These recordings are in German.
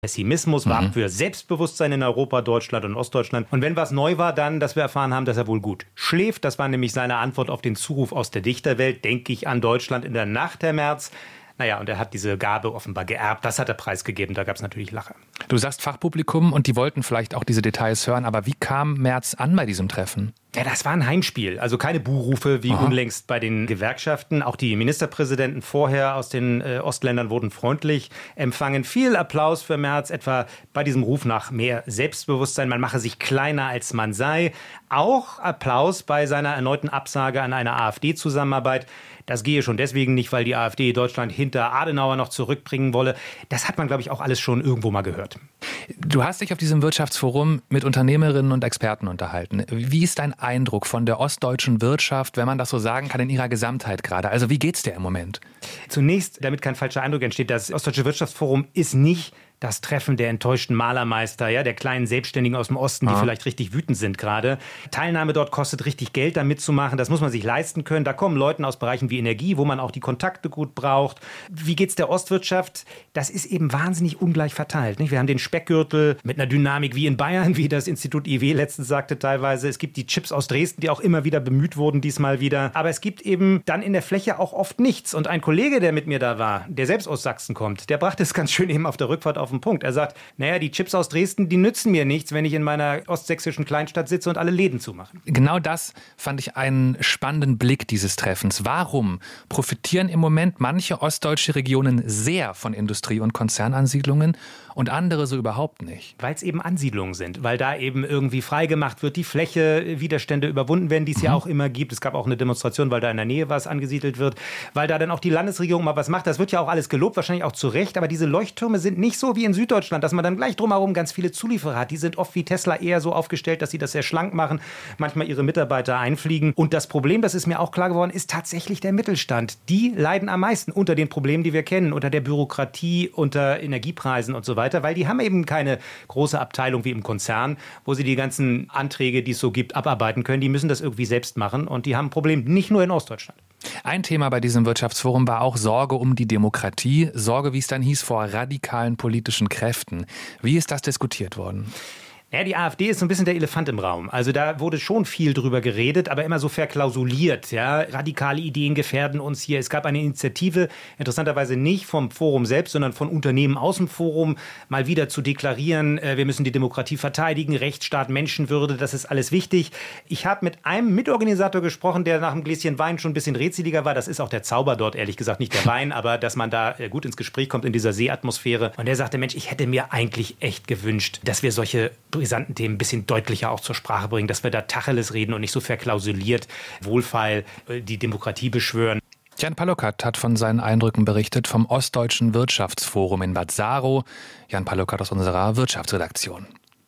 Pessimismus, war für Selbstbewusstsein in Europa, Deutschland und Ostdeutschland. Und wenn was neu war, dann, dass wir erfahren haben, dass er wohl gut schläft. Das war nämlich seine Antwort auf den Zuruf aus der Dichterwelt. Denke ich an Deutschland in der Nacht, Herr Merz. Naja, und er hat diese Gabe offenbar geerbt. Das hat er preisgegeben. Da gab es natürlich Lacher. Du sagst Fachpublikum und die wollten vielleicht auch diese Details hören. Aber wie kam Merz an bei diesem Treffen? Ja, das war ein Heimspiel. Also keine Buhrufe wie unlängst bei den Gewerkschaften. Auch die Ministerpräsidenten vorher aus den Ostländern wurden freundlich empfangen. Viel Applaus für Merz, etwa bei diesem Ruf nach mehr Selbstbewusstsein. Man mache sich kleiner, als man sei. Auch Applaus bei seiner erneuten Absage an eine AfD-Zusammenarbeit. Das gehe schon deswegen nicht, weil die AfD Deutschland hinter Adenauer noch zurückbringen wolle. Das hat man, glaube ich, auch alles schon irgendwo mal gehört. Du hast dich auf diesem Wirtschaftsforum mit Unternehmerinnen und Experten unterhalten. Wie ist dein Eindruck von der ostdeutschen Wirtschaft, wenn man das so sagen kann, in ihrer Gesamtheit gerade? Also wie geht's dir im Moment? Zunächst, damit kein falscher Eindruck entsteht, das Ostdeutsche Wirtschaftsforum ist nicht das Treffen der enttäuschten Malermeister, ja, der kleinen Selbstständigen aus dem Osten, die vielleicht richtig wütend sind gerade. Teilnahme dort kostet richtig Geld, da mitzumachen. Das muss man sich leisten können. Da kommen Leute aus Bereichen wie Energie, wo man auch die Kontakte gut braucht. Wie geht's der Ostwirtschaft? Das ist eben wahnsinnig ungleich verteilt. Nicht? Wir haben den Speckgürtel mit einer Dynamik wie in Bayern, wie das Institut IW letztens sagte teilweise. Es gibt die Chips aus Dresden, die auch immer wieder bemüht wurden, diesmal wieder. Aber es gibt eben dann in der Fläche auch oft nichts. Und ein Kollege, der mit mir da war, der selbst aus Sachsen kommt, der brachte es ganz schön eben auf der Rückfahrt auf den Punkt. Er sagt, naja, die Chips aus Dresden, die nützen mir nichts, wenn ich in meiner ostsächsischen Kleinstadt sitze und alle Läden zumachen. Genau das fand ich einen spannenden Blick dieses Treffens. Warum profitieren im Moment manche ostdeutsche Regionen sehr von Industrie- und Konzernansiedlungen und andere so überhaupt nicht? Weil es eben Ansiedlungen sind, weil da eben irgendwie freigemacht wird, die Fläche, Widerstände überwunden werden, die es ja auch immer gibt. Es gab auch eine Demonstration, weil da in der Nähe was angesiedelt wird, weil da dann auch die Landesregierung mal was macht. Das wird ja auch alles gelobt, wahrscheinlich auch zu Recht, aber diese Leuchttürme sind nicht so wie in Süddeutschland, dass man dann gleich drumherum ganz viele Zulieferer hat. Die sind oft wie Tesla eher so aufgestellt, dass sie das sehr schlank machen, manchmal ihre Mitarbeiter einfliegen. Und das Problem, das ist mir auch klar geworden, ist tatsächlich der Mittelstand. Die leiden am meisten unter den Problemen, die wir kennen, unter der Bürokratie, unter Energiepreisen und so weiter, weil die haben eben keine große Abteilung wie im Konzern, wo sie die ganzen Anträge, die es so gibt, abarbeiten können. Die müssen das irgendwie selbst machen und die haben ein Problem, nicht nur in Ostdeutschland. Ein Thema bei diesem Wirtschaftsforum war auch Sorge um die Demokratie. Sorge, wie es dann hieß, vor radikalen politischen Kräften. Wie ist das diskutiert worden? Ja, die AfD ist so ein bisschen der Elefant im Raum. Also da wurde schon viel drüber geredet, aber immer so verklausuliert. Ja? Radikale Ideen gefährden uns hier. Es gab eine Initiative, interessanterweise nicht vom Forum selbst, sondern von Unternehmen aus dem Forum, mal wieder zu deklarieren, wir müssen die Demokratie verteidigen, Rechtsstaat, Menschenwürde, das ist alles wichtig. Ich habe mit einem Mitorganisator gesprochen, der nach einem Gläschen Wein schon ein bisschen rätseliger war. Das ist auch der Zauber dort, ehrlich gesagt, nicht der Wein, aber dass man da gut ins Gespräch kommt in dieser Seeatmosphäre. Und der sagte, Mensch, ich hätte mir eigentlich echt gewünscht, dass wir solche brisanten Themen ein bisschen deutlicher auch zur Sprache bringen, dass wir da Tacheles reden und nicht so verklausuliert, wohlfeil die Demokratie beschwören. Jan Palukat hat von seinen Eindrücken berichtet vom Ostdeutschen Wirtschaftsforum in Bad Saro. Jan Palukat aus unserer Wirtschaftsredaktion.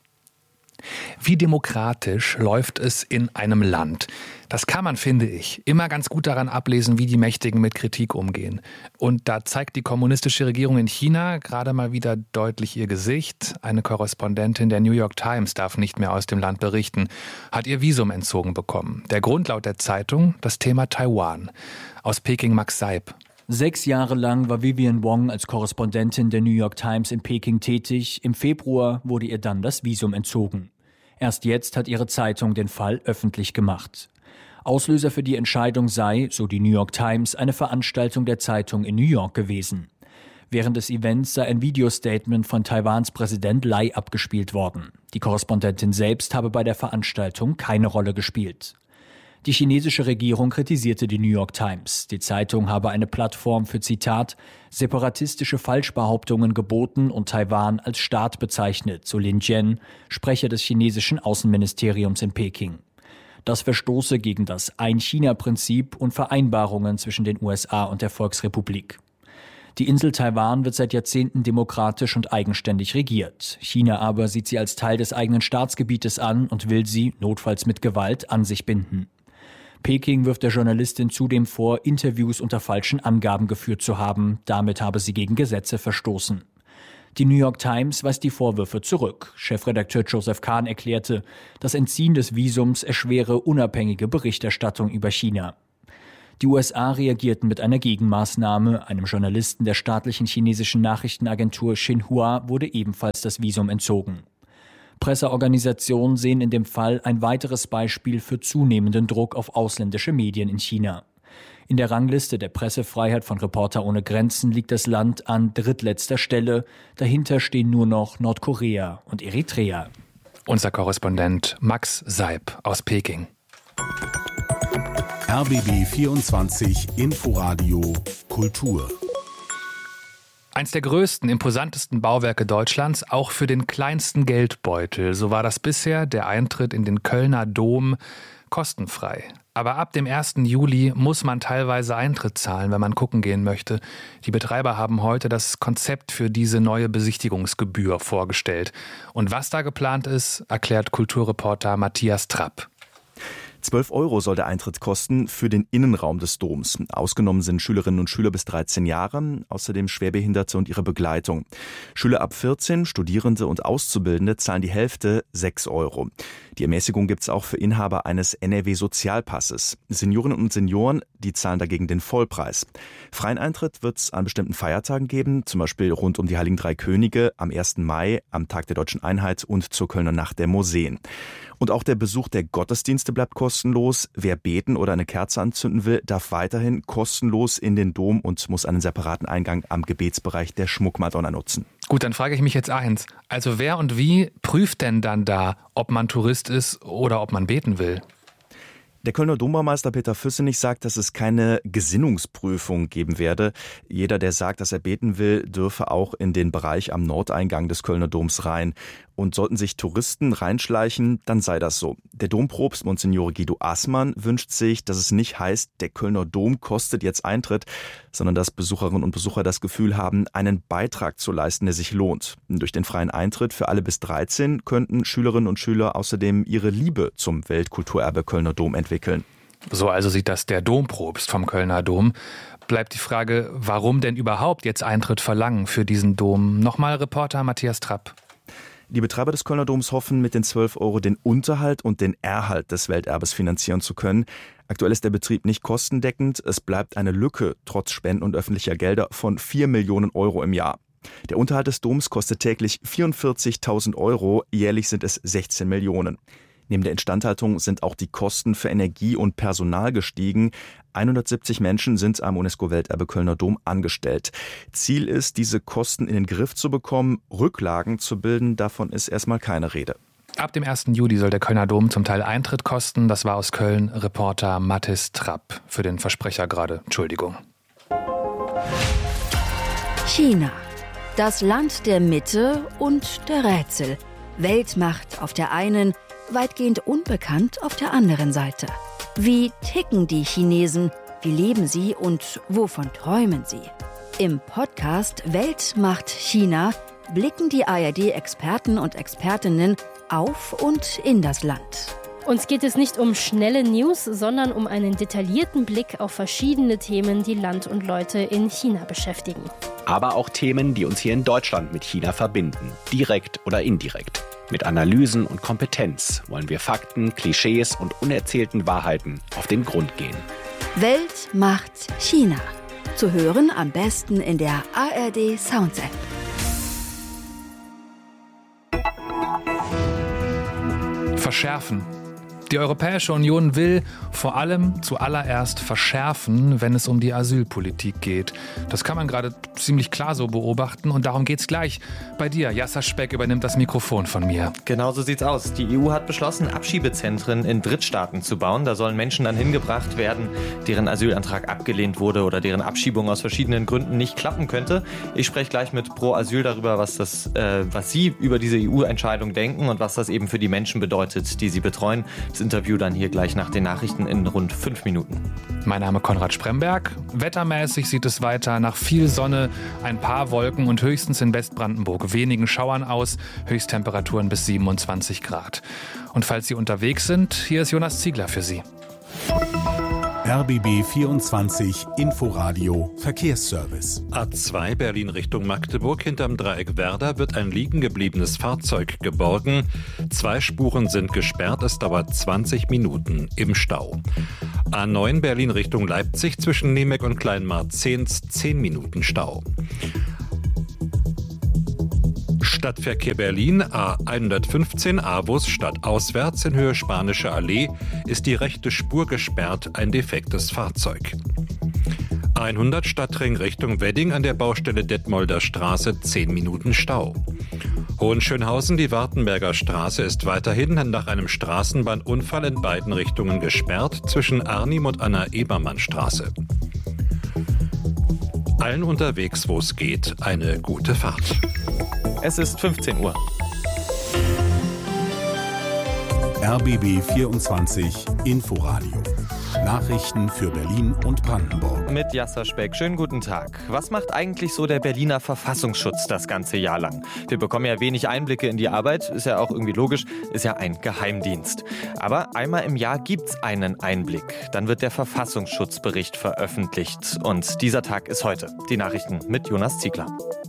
Wie demokratisch läuft es in einem Land? Das kann man, finde ich, immer ganz gut daran ablesen, wie die Mächtigen mit Kritik umgehen. Und da zeigt die kommunistische Regierung in China gerade mal wieder deutlich ihr Gesicht. Eine Korrespondentin der New York Times darf nicht mehr aus dem Land berichten, hat ihr Visum entzogen bekommen. Der Grund laut der Zeitung, das Thema Taiwan. Aus Peking Max Seib. 6 Jahre lang war Vivian Wong als Korrespondentin der New York Times in Peking tätig. Im Februar wurde ihr dann das Visum entzogen. Erst jetzt hat ihre Zeitung den Fall öffentlich gemacht. Auslöser für die Entscheidung sei, so die New York Times, eine Veranstaltung der Zeitung in New York gewesen. Während des Events sei ein Videostatement von Taiwans Präsident Lai abgespielt worden. Die Korrespondentin selbst habe bei der Veranstaltung keine Rolle gespielt. Die chinesische Regierung kritisierte die New York Times. Die Zeitung habe eine Plattform für, Zitat, separatistische Falschbehauptungen geboten und Taiwan als Staat bezeichnet, so Lin Jian, Sprecher des chinesischen Außenministeriums in Peking. Das verstoße gegen das Ein-China-Prinzip und Vereinbarungen zwischen den USA und der Volksrepublik. Die Insel Taiwan wird seit Jahrzehnten demokratisch und eigenständig regiert. China aber sieht sie als Teil des eigenen Staatsgebietes an und will sie, notfalls mit Gewalt, an sich binden. Peking wirft der Journalistin zudem vor, Interviews unter falschen Angaben geführt zu haben. Damit habe sie gegen Gesetze verstoßen. Die New York Times weist die Vorwürfe zurück. Chefredakteur Joseph Kahn erklärte, das Entziehen des Visums erschwere unabhängige Berichterstattung über China. Die USA reagierten mit einer Gegenmaßnahme. Einem Journalisten der staatlichen chinesischen Nachrichtenagentur Xinhua wurde ebenfalls das Visum entzogen. Presseorganisationen sehen in dem Fall ein weiteres Beispiel für zunehmenden Druck auf ausländische Medien in China. In der Rangliste der Pressefreiheit von Reporter ohne Grenzen liegt das Land an drittletzter Stelle. Dahinter stehen nur noch Nordkorea und Eritrea. Unser Korrespondent Max Seib aus Peking. RBB 24 Inforadio Kultur. Eins der größten, imposantesten Bauwerke Deutschlands, auch für den kleinsten Geldbeutel. So war das bisher der Eintritt in den Kölner Dom kostenfrei. Aber ab dem 1. Juli muss man teilweise Eintritt zahlen, wenn man gucken gehen möchte. Die Betreiber haben heute das Konzept für diese neue Besichtigungsgebühr vorgestellt. Und was da geplant ist, erklärt Kulturreporter Matthias Trapp. 12 € soll der Eintritt kosten für den Innenraum des Doms. Ausgenommen sind Schülerinnen und Schüler bis 13 Jahre, außerdem Schwerbehinderte und ihre Begleitung. Schüler ab 14, Studierende und Auszubildende zahlen die Hälfte, 6 €. Die Ermäßigung gibt es auch für Inhaber eines NRW-Sozialpasses. Seniorinnen und Senioren, die zahlen dagegen den Vollpreis. Freien Eintritt wird es an bestimmten Feiertagen geben, zum Beispiel rund um die Heiligen Drei Könige, am 1. Mai, am Tag der Deutschen Einheit und zur Kölner Nacht der Museen. Und auch der Besuch der Gottesdienste bleibt kostenlos. Wer beten oder eine Kerze anzünden will, darf weiterhin kostenlos in den Dom und muss einen separaten Eingang am Gebetsbereich der Schmuckmadonna nutzen. Gut, dann frage ich mich jetzt eins. Also wer und wie prüft denn dann da, ob man Tourist ist oder ob man beten will? Der Kölner Dombaumeister Peter Füssenich sagt, dass es keine Gesinnungsprüfung geben werde. Jeder, der sagt, dass er beten will, dürfe auch in den Bereich am Nordeingang des Kölner Doms rein. Und sollten sich Touristen reinschleichen, dann sei das so. Der Dompropst Monsignore Guido Assmann wünscht sich, dass es nicht heißt, der Kölner Dom kostet jetzt Eintritt, sondern dass Besucherinnen und Besucher das Gefühl haben, einen Beitrag zu leisten, der sich lohnt. Durch den freien Eintritt für alle bis 13 könnten Schülerinnen und Schüler außerdem ihre Liebe zum Weltkulturerbe Kölner Dom entwickeln. So also sieht das der Dompropst vom Kölner Dom. Bleibt die Frage, warum denn überhaupt jetzt Eintritt verlangen für diesen Dom? Nochmal Reporter Matthias Trapp. Die Betreiber des Kölner Doms hoffen, mit den 12 € den Unterhalt und den Erhalt des Welterbes finanzieren zu können. Aktuell ist der Betrieb nicht kostendeckend. Es bleibt eine Lücke, trotz Spenden und öffentlicher Gelder, von 4 Millionen € im Jahr. Der Unterhalt des Doms kostet täglich 44.000 €, jährlich sind es 16 Millionen. Neben der Instandhaltung sind auch die Kosten für Energie und Personal gestiegen. 170 Menschen sind am UNESCO-Welterbe Kölner Dom angestellt. Ziel ist, diese Kosten in den Griff zu bekommen, Rücklagen zu bilden, davon ist erstmal keine Rede. Ab dem 1. Juli soll der Kölner Dom zum Teil Eintritt kosten. Das war aus Köln Reporter Mathis Trapp. Für den Versprecher gerade, Entschuldigung. China. Das Land der Mitte und der Rätsel. Weltmacht auf der einen, weitgehend unbekannt auf der anderen Seite. Wie ticken die Chinesen? Wie leben sie und wovon träumen sie? Im Podcast Weltmacht China blicken die ARD-Experten und Expertinnen auf und in das Land. Uns geht es nicht um schnelle News, sondern um einen detaillierten Blick auf verschiedene Themen, die Land und Leute in China beschäftigen. Aber auch Themen, die uns hier in Deutschland mit China verbinden, direkt oder indirekt. Mit Analysen und Kompetenz wollen wir Fakten, Klischees und unerzählten Wahrheiten auf den Grund gehen. Weltmacht China. Zu hören am besten in der ARD Sounds App. Verschärfen. Die Europäische Union will vor allem zuallererst verschärfen, wenn es um die Asylpolitik geht. Das kann man gerade ziemlich klar so beobachten und darum geht's gleich. Bei dir, Yasser Speck, übernimmt das Mikrofon von mir. Genau so sieht's aus. Die EU hat beschlossen, Abschiebezentren in Drittstaaten zu bauen. Da sollen Menschen dann hingebracht werden, deren Asylantrag abgelehnt wurde oder deren Abschiebung aus verschiedenen Gründen nicht klappen könnte. Ich spreche gleich mit Pro Asyl darüber, was sie über diese EU-Entscheidung denken und was das eben für die Menschen bedeutet, die sie betreuen. Das Interview dann hier gleich nach den Nachrichten in rund 5 Minuten. Mein Name Konrad Spremberg. Wettermäßig sieht es weiter nach viel Sonne, ein paar Wolken und höchstens in Westbrandenburg wenigen Schauern aus, Höchsttemperaturen bis 27 Grad. Und falls Sie unterwegs sind, hier ist Jonas Ziegler für Sie. RBB 24 Inforadio Verkehrsservice. A2 Berlin Richtung Magdeburg. Hinterm Dreieck Werder wird ein liegen gebliebenes Fahrzeug geborgen. 2 Spuren sind gesperrt. Es dauert 20 Minuten im Stau. A9 Berlin Richtung Leipzig zwischen Nemek und Kleinmarzehns 10 Minuten Stau. Stadtverkehr Berlin, A115 Avus stadtauswärts in Höhe Spanische Allee ist die rechte Spur gesperrt, ein defektes Fahrzeug. 100 Stadtring Richtung Wedding an der Baustelle Detmolder Straße 10 Minuten Stau. Hohenschönhausen, die Wartenberger Straße ist weiterhin nach einem Straßenbahnunfall in beiden Richtungen gesperrt zwischen Arnim und Anna-Ebermann-Straße. Allen unterwegs, wo es geht, eine gute Fahrt. Es ist 15 Uhr. RBB 24 Inforadio. Nachrichten für Berlin und Brandenburg. Mit Jasser Speck. Schönen guten Tag. Was macht eigentlich so der Berliner Verfassungsschutz das ganze Jahr lang? Wir bekommen ja wenig Einblicke in die Arbeit. Ist ja auch irgendwie logisch. Ist ja ein Geheimdienst. Aber einmal im Jahr gibt's einen Einblick. Dann wird der Verfassungsschutzbericht veröffentlicht. Und dieser Tag ist heute. Die Nachrichten mit Jonas Ziegler.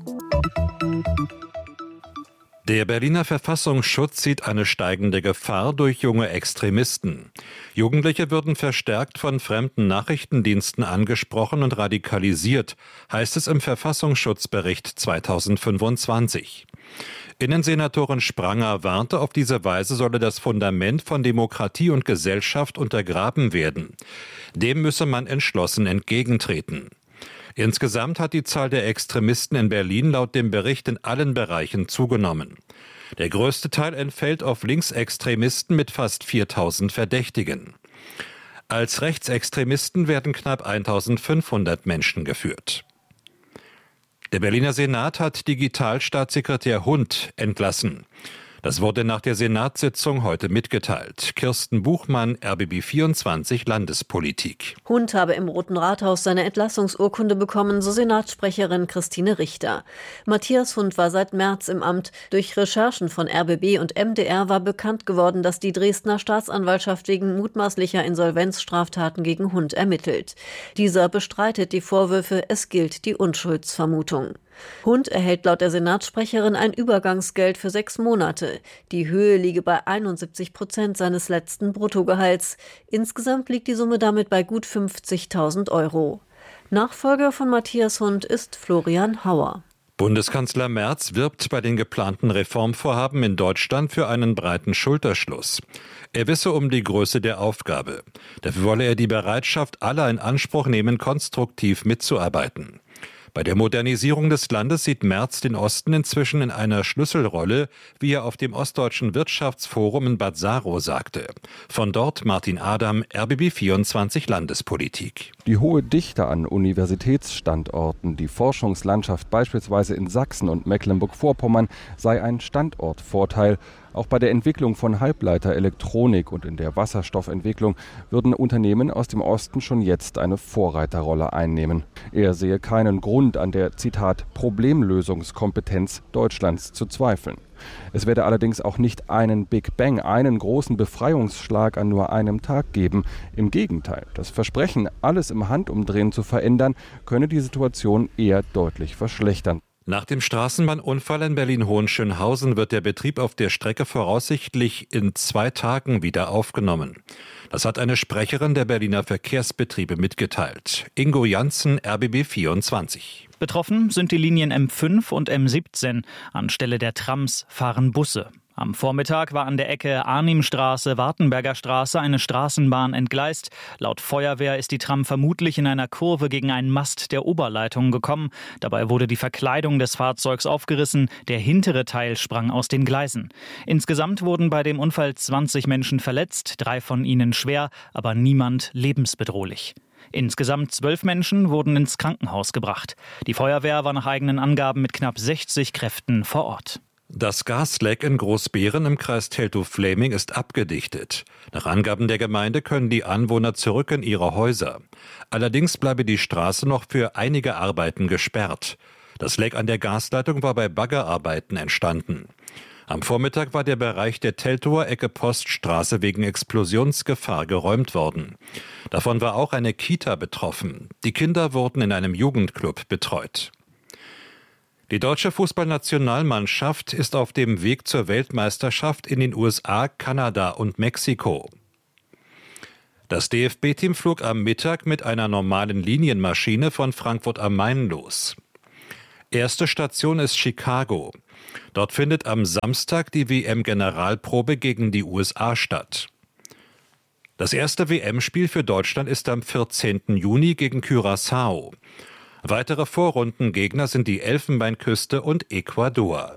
Der Berliner Verfassungsschutz sieht eine steigende Gefahr durch junge Extremisten. Jugendliche würden verstärkt von fremden Nachrichtendiensten angesprochen und radikalisiert, heißt es im Verfassungsschutzbericht 2025. Innensenatorin Spranger warnte, auf diese Weise solle das Fundament von Demokratie und Gesellschaft untergraben werden. Dem müsse man entschlossen entgegentreten. Insgesamt hat die Zahl der Extremisten in Berlin laut dem Bericht in allen Bereichen zugenommen. Der größte Teil entfällt auf Linksextremisten mit fast 4000 Verdächtigen. Als Rechtsextremisten werden knapp 1500 Menschen geführt. Der Berliner Senat hat Digitalstaatssekretär Hund entlassen. Das wurde nach der Senatssitzung heute mitgeteilt. Kirsten Buchmann, RBB 24 Landespolitik. Hund habe im Roten Rathaus seine Entlassungsurkunde bekommen, so Senatssprecherin Christine Richter. Matthias Hund war seit März im Amt. Durch Recherchen von RBB und MDR war bekannt geworden, dass die Dresdner Staatsanwaltschaft wegen mutmaßlicher Insolvenzstraftaten gegen Hund ermittelt. Dieser bestreitet die Vorwürfe, es gilt die Unschuldsvermutung. Hund erhält laut der Senatssprecherin ein Übergangsgeld für 6 Monate. Die Höhe liege bei 71% seines letzten Bruttogehalts. Insgesamt liegt die Summe damit bei gut 50.000 €. Nachfolger von Matthias Hund ist Florian Hauer. Bundeskanzler Merz wirbt bei den geplanten Reformvorhaben in Deutschland für einen breiten Schulterschluss. Er wisse um die Größe der Aufgabe. Dafür wolle er die Bereitschaft aller in Anspruch nehmen, konstruktiv mitzuarbeiten. Bei der Modernisierung des Landes sieht Merz den Osten inzwischen in einer Schlüsselrolle, wie er auf dem Ostdeutschen Wirtschaftsforum in Bad Saro sagte. Von dort Martin Adam, RBB 24 Landespolitik. Die hohe Dichte an Universitätsstandorten, die Forschungslandschaft beispielsweise in Sachsen und Mecklenburg-Vorpommern sei ein Standortvorteil. Auch bei der Entwicklung von Halbleiterelektronik und in der Wasserstoffentwicklung würden Unternehmen aus dem Osten schon jetzt eine Vorreiterrolle einnehmen. Er sehe keinen Grund, an der, Zitat, Problemlösungskompetenz Deutschlands zu zweifeln. Es werde allerdings auch nicht einen Big Bang, einen großen Befreiungsschlag an nur einem Tag geben. Im Gegenteil, das Versprechen, alles im Handumdrehen zu verändern, könne die Situation eher deutlich verschlechtern. Nach dem Straßenbahnunfall in Berlin-Hohenschönhausen wird der Betrieb auf der Strecke voraussichtlich in 2 Tagen wieder aufgenommen. Das hat eine Sprecherin der Berliner Verkehrsbetriebe mitgeteilt. Ingo Janssen, RBB 24. Betroffen sind die Linien M5 und M17. Anstelle der Trams fahren Busse. Am Vormittag war an der Ecke Arnimstraße, Wartenberger Straße eine Straßenbahn entgleist. Laut Feuerwehr ist die Tram vermutlich in einer Kurve gegen einen Mast der Oberleitung gekommen. Dabei wurde die Verkleidung des Fahrzeugs aufgerissen. Der hintere Teil sprang aus den Gleisen. Insgesamt wurden bei dem Unfall 20 Menschen verletzt, 3 von ihnen schwer, aber niemand lebensbedrohlich. Insgesamt 12 Menschen wurden ins Krankenhaus gebracht. Die Feuerwehr war nach eigenen Angaben mit knapp 60 Kräften vor Ort. Das Gasleck in Großbeeren im Kreis Teltow-Fläming ist abgedichtet. Nach Angaben der Gemeinde können die Anwohner zurück in ihre Häuser. Allerdings bleibe die Straße noch für einige Arbeiten gesperrt. Das Leck an der Gasleitung war bei Baggerarbeiten entstanden. Am Vormittag war der Bereich der Teltower Ecke Poststraße wegen Explosionsgefahr geräumt worden. Davon war auch eine Kita betroffen. Die Kinder wurden in einem Jugendclub betreut. Die deutsche Fußballnationalmannschaft ist auf dem Weg zur Weltmeisterschaft in den USA, Kanada und Mexiko. Das DFB-Team flog am Mittag mit einer normalen Linienmaschine von Frankfurt am Main los. Erste Station ist Chicago. Dort findet am Samstag die WM-Generalprobe gegen die USA statt. Das erste WM-Spiel für Deutschland ist am 14. Juni gegen Curaçao. Weitere Vorrundengegner sind die Elfenbeinküste und Ecuador.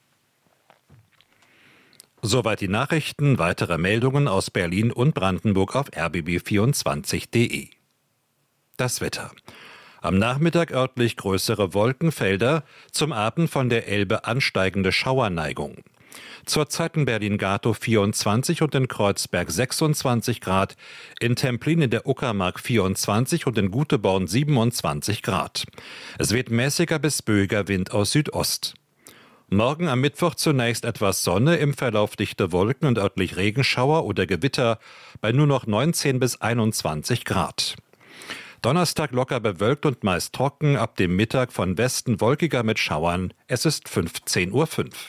Soweit die Nachrichten. Weitere Meldungen aus Berlin und Brandenburg auf rbb24.de. Das Wetter. Am Nachmittag örtlich größere Wolkenfelder, zum Abend von der Elbe ansteigende Schauerneigung. Zurzeit in Berlin-Gatow 24 und in Kreuzberg 26 Grad, in Templin in der Uckermark 24 und in Guteborn 27 Grad. Es weht mäßiger bis böiger Wind aus Südost. Morgen am Mittwoch zunächst etwas Sonne, im Verlauf dichte Wolken und örtlich Regenschauer oder Gewitter bei nur noch 19 bis 21 Grad. Donnerstag locker bewölkt und meist trocken, ab dem Mittag von Westen wolkiger mit Schauern. Es ist 15:05 Uhr.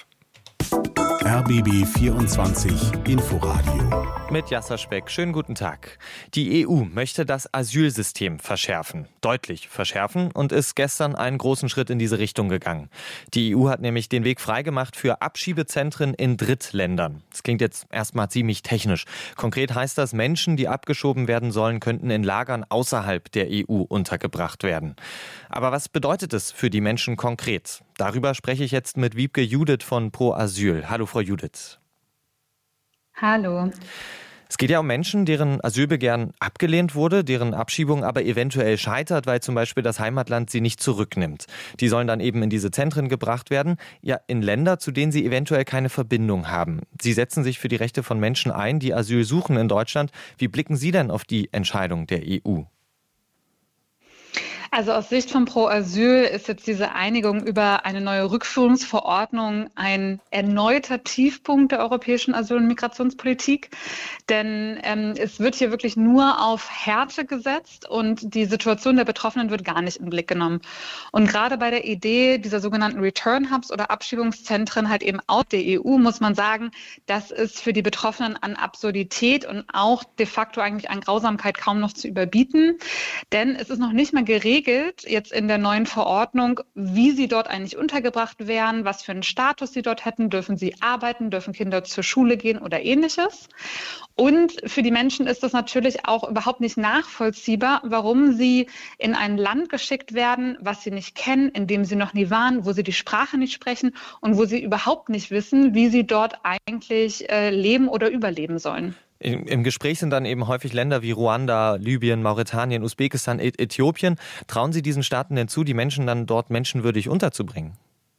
RBB 24 Inforadio. Mit Jasser Speck. Schönen guten Tag. Die EU möchte das Asylsystem verschärfen. Deutlich verschärfen und ist gestern einen großen Schritt in diese Richtung gegangen. Die EU hat nämlich den Weg freigemacht für Abschiebezentren in Drittländern. Das klingt jetzt erstmal ziemlich technisch. Konkret heißt das, Menschen, die abgeschoben werden sollen, könnten in Lagern außerhalb der EU untergebracht werden. Aber was bedeutet es für die Menschen konkret? Darüber spreche ich jetzt mit Wiebke Judith von Pro Asyl. Hallo Frau Judith. Hallo. Es geht ja um Menschen, deren Asylbegehren abgelehnt wurde, deren Abschiebung aber eventuell scheitert, weil zum Beispiel das Heimatland sie nicht zurücknimmt. Die sollen dann eben in diese Zentren gebracht werden, ja in Länder, zu denen sie eventuell keine Verbindung haben. Sie setzen sich für die Rechte von Menschen ein, die Asyl suchen in Deutschland. Wie blicken Sie denn auf die Entscheidung der EU? Also aus Sicht von Pro Asyl ist jetzt diese Einigung über eine neue Rückführungsverordnung ein erneuter Tiefpunkt der europäischen Asyl- und Migrationspolitik. Denn es wird hier wirklich nur auf Härte gesetzt und die Situation der Betroffenen wird gar nicht in den Blick genommen. Und gerade bei der Idee dieser sogenannten Return Hubs oder Abschiebungszentren halt eben aus der EU muss man sagen, das ist für die Betroffenen an Absurdität und auch de facto eigentlich an Grausamkeit kaum noch zu überbieten. Denn es ist noch nicht mal geregelt, jetzt in der neuen Verordnung, wie sie dort eigentlich untergebracht wären, was für einen Status sie dort hätten, dürfen sie arbeiten, dürfen Kinder zur Schule gehen oder ähnliches. Und für die Menschen ist das natürlich auch überhaupt nicht nachvollziehbar, warum sie in ein Land geschickt werden, was sie nicht kennen, in dem sie noch nie waren, wo sie die Sprache nicht sprechen und wo sie überhaupt nicht wissen, wie sie dort eigentlich leben oder überleben sollen. Im Gespräch sind dann eben häufig Länder wie Ruanda, Libyen, Mauretanien, Usbekistan, Äthiopien. Trauen Sie diesen Staaten denn zu, die Menschen dann dort menschenwürdig unterzubringen?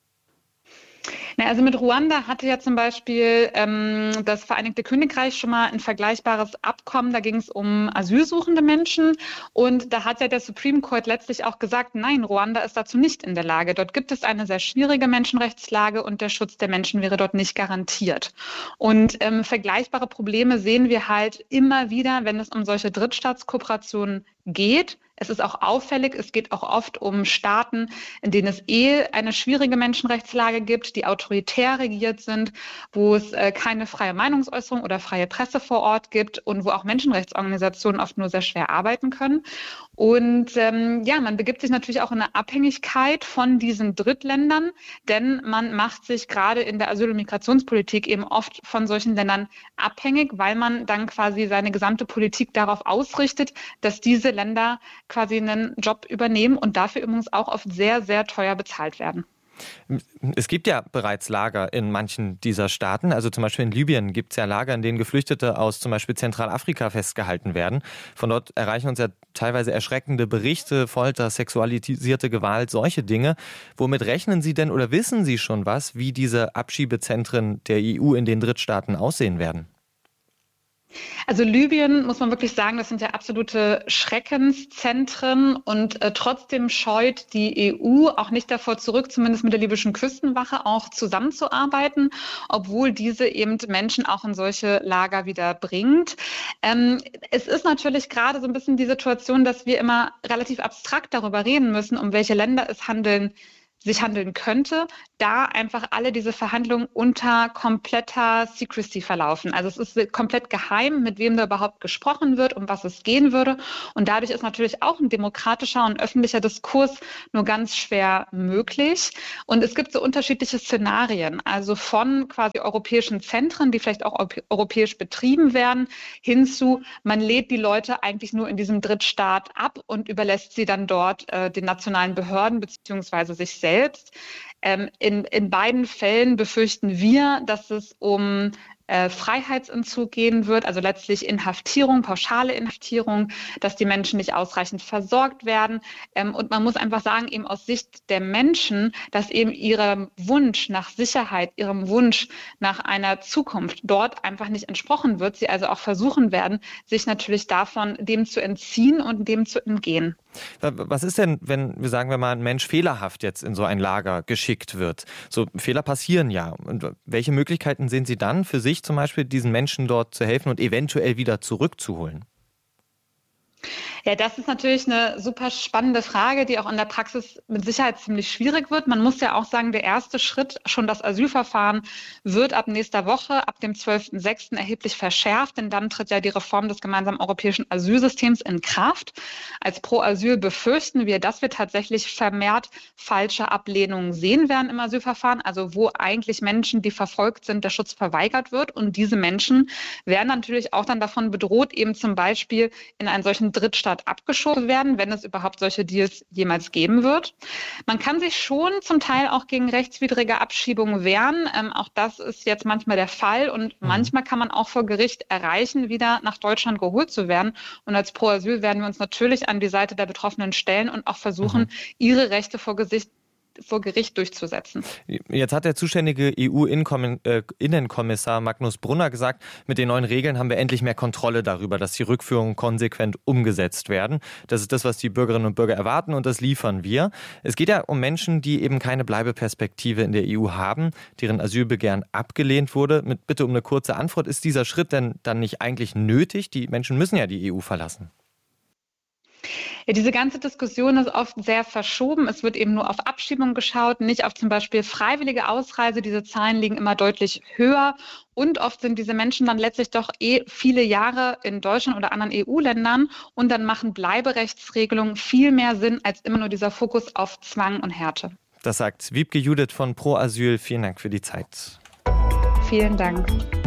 Also mit Ruanda hatte ja zum Beispiel das Vereinigte Königreich schon mal ein vergleichbares Abkommen. Da ging es um asylsuchende Menschen. Und da hat ja der Supreme Court letztlich auch gesagt, nein, Ruanda ist dazu nicht in der Lage. Dort gibt es eine sehr schwierige Menschenrechtslage und der Schutz der Menschen wäre dort nicht garantiert. Und vergleichbare Probleme sehen wir halt immer wieder, wenn es um solche Drittstaatskooperationen geht. Es ist auch auffällig, es geht auch oft um Staaten, in denen es eine schwierige Menschenrechtslage gibt, die autoritär regiert sind, wo es keine freie Meinungsäußerung oder freie Presse vor Ort gibt und wo auch Menschenrechtsorganisationen oft nur sehr schwer arbeiten können. Und man begibt sich natürlich auch in eine Abhängigkeit von diesen Drittländern, denn man macht sich gerade in der Asyl- und Migrationspolitik eben oft von solchen Ländern abhängig, weil man dann quasi seine gesamte Politik darauf ausrichtet, dass diese Länder quasi einen Job übernehmen und dafür übrigens auch oft sehr, sehr teuer bezahlt werden. Es gibt ja bereits Lager in manchen dieser Staaten. Also zum Beispiel in Libyen gibt es ja Lager, in denen Geflüchtete aus zum Beispiel Zentralafrika festgehalten werden. Von dort erreichen uns ja teilweise erschreckende Berichte, Folter, sexualisierte Gewalt, solche Dinge. Womit rechnen Sie denn oder wissen Sie schon was, wie diese Abschiebezentren der EU in den Drittstaaten aussehen werden? Also Libyen, muss man wirklich sagen, das sind ja absolute Schreckenszentren und trotzdem scheut die EU auch nicht davor zurück, zumindest mit der libyschen Küstenwache auch zusammenzuarbeiten, obwohl diese eben Menschen auch in solche Lager wieder bringt. Es ist natürlich gerade so ein bisschen die Situation, dass wir immer relativ abstrakt darüber reden müssen, um welche Länder es sich handeln könnte, da einfach alle diese Verhandlungen unter kompletter Secrecy verlaufen. Also es ist komplett geheim, mit wem da überhaupt gesprochen wird, um was es gehen würde. Und dadurch ist natürlich auch ein demokratischer und öffentlicher Diskurs nur ganz schwer möglich. Und es gibt so unterschiedliche Szenarien, also von quasi europäischen Zentren, die vielleicht auch europäisch betrieben werden, hin zu, man lädt die Leute eigentlich nur in diesem Drittstaat ab und überlässt sie dann dort den nationalen Behörden beziehungsweise sich selbst. In beiden Fällen befürchten wir, dass es um Freiheitsentzug gehen wird, also letztlich Inhaftierung, pauschale Inhaftierung, dass die Menschen nicht ausreichend versorgt werden. Und man muss einfach sagen, eben aus Sicht der Menschen, dass eben ihrem Wunsch nach Sicherheit, ihrem Wunsch nach einer Zukunft dort einfach nicht entsprochen wird. Sie also auch versuchen werden, sich natürlich dem zu entziehen und dem zu entgehen. Was ist denn, wenn wir sagen, wenn mal ein Mensch fehlerhaft jetzt in so ein Lager geschickt wird? So Fehler passieren ja. Und welche Möglichkeiten sehen Sie dann für sich zum Beispiel, diesen Menschen dort zu helfen und eventuell wieder zurückzuholen? Ja, das ist natürlich eine super spannende Frage, die auch in der Praxis mit Sicherheit ziemlich schwierig wird. Man muss ja auch sagen, der erste Schritt, schon das Asylverfahren, wird ab nächster Woche, ab dem 12.06. erheblich verschärft, denn dann tritt ja die Reform des gemeinsamen europäischen Asylsystems in Kraft. Als Pro Asyl befürchten wir, dass wir tatsächlich vermehrt falsche Ablehnungen sehen werden im Asylverfahren, also wo eigentlich Menschen, die verfolgt sind, der Schutz verweigert wird. Und diese Menschen werden natürlich auch dann davon bedroht, eben zum Beispiel in einen solchen Drittstaat abgeschoben werden, wenn es überhaupt solche Deals jemals geben wird. Man kann sich schon zum Teil auch gegen rechtswidrige Abschiebungen wehren. Auch das ist jetzt manchmal der Fall und manchmal kann man auch vor Gericht erreichen, wieder nach Deutschland geholt zu werden. Und als Pro Asyl werden wir uns natürlich an die Seite der Betroffenen stellen und auch versuchen, ihre Rechte vor Gericht durchzusetzen. Jetzt hat der zuständige EU-Innenkommissar Magnus Brunner gesagt, mit den neuen Regeln haben wir endlich mehr Kontrolle darüber, dass die Rückführungen konsequent umgesetzt werden. Das ist das, was die Bürgerinnen und Bürger erwarten und das liefern wir. Es geht ja um Menschen, die eben keine Bleibeperspektive in der EU haben, deren Asylbegehren abgelehnt wurde. Mit Bitte um eine kurze Antwort, ist dieser Schritt denn dann nicht eigentlich nötig? Die Menschen müssen ja die EU verlassen. Ja, diese ganze Diskussion ist oft sehr verschoben. Es wird eben nur auf Abschiebung geschaut, nicht auf zum Beispiel freiwillige Ausreise. Diese Zahlen liegen immer deutlich höher. Und oft sind diese Menschen dann letztlich doch viele Jahre in Deutschland oder anderen EU-Ländern. Und dann machen Bleiberechtsregelungen viel mehr Sinn als immer nur dieser Fokus auf Zwang und Härte. Das sagt Wiebke Judith von Pro Asyl. Vielen Dank für die Zeit. Vielen Dank.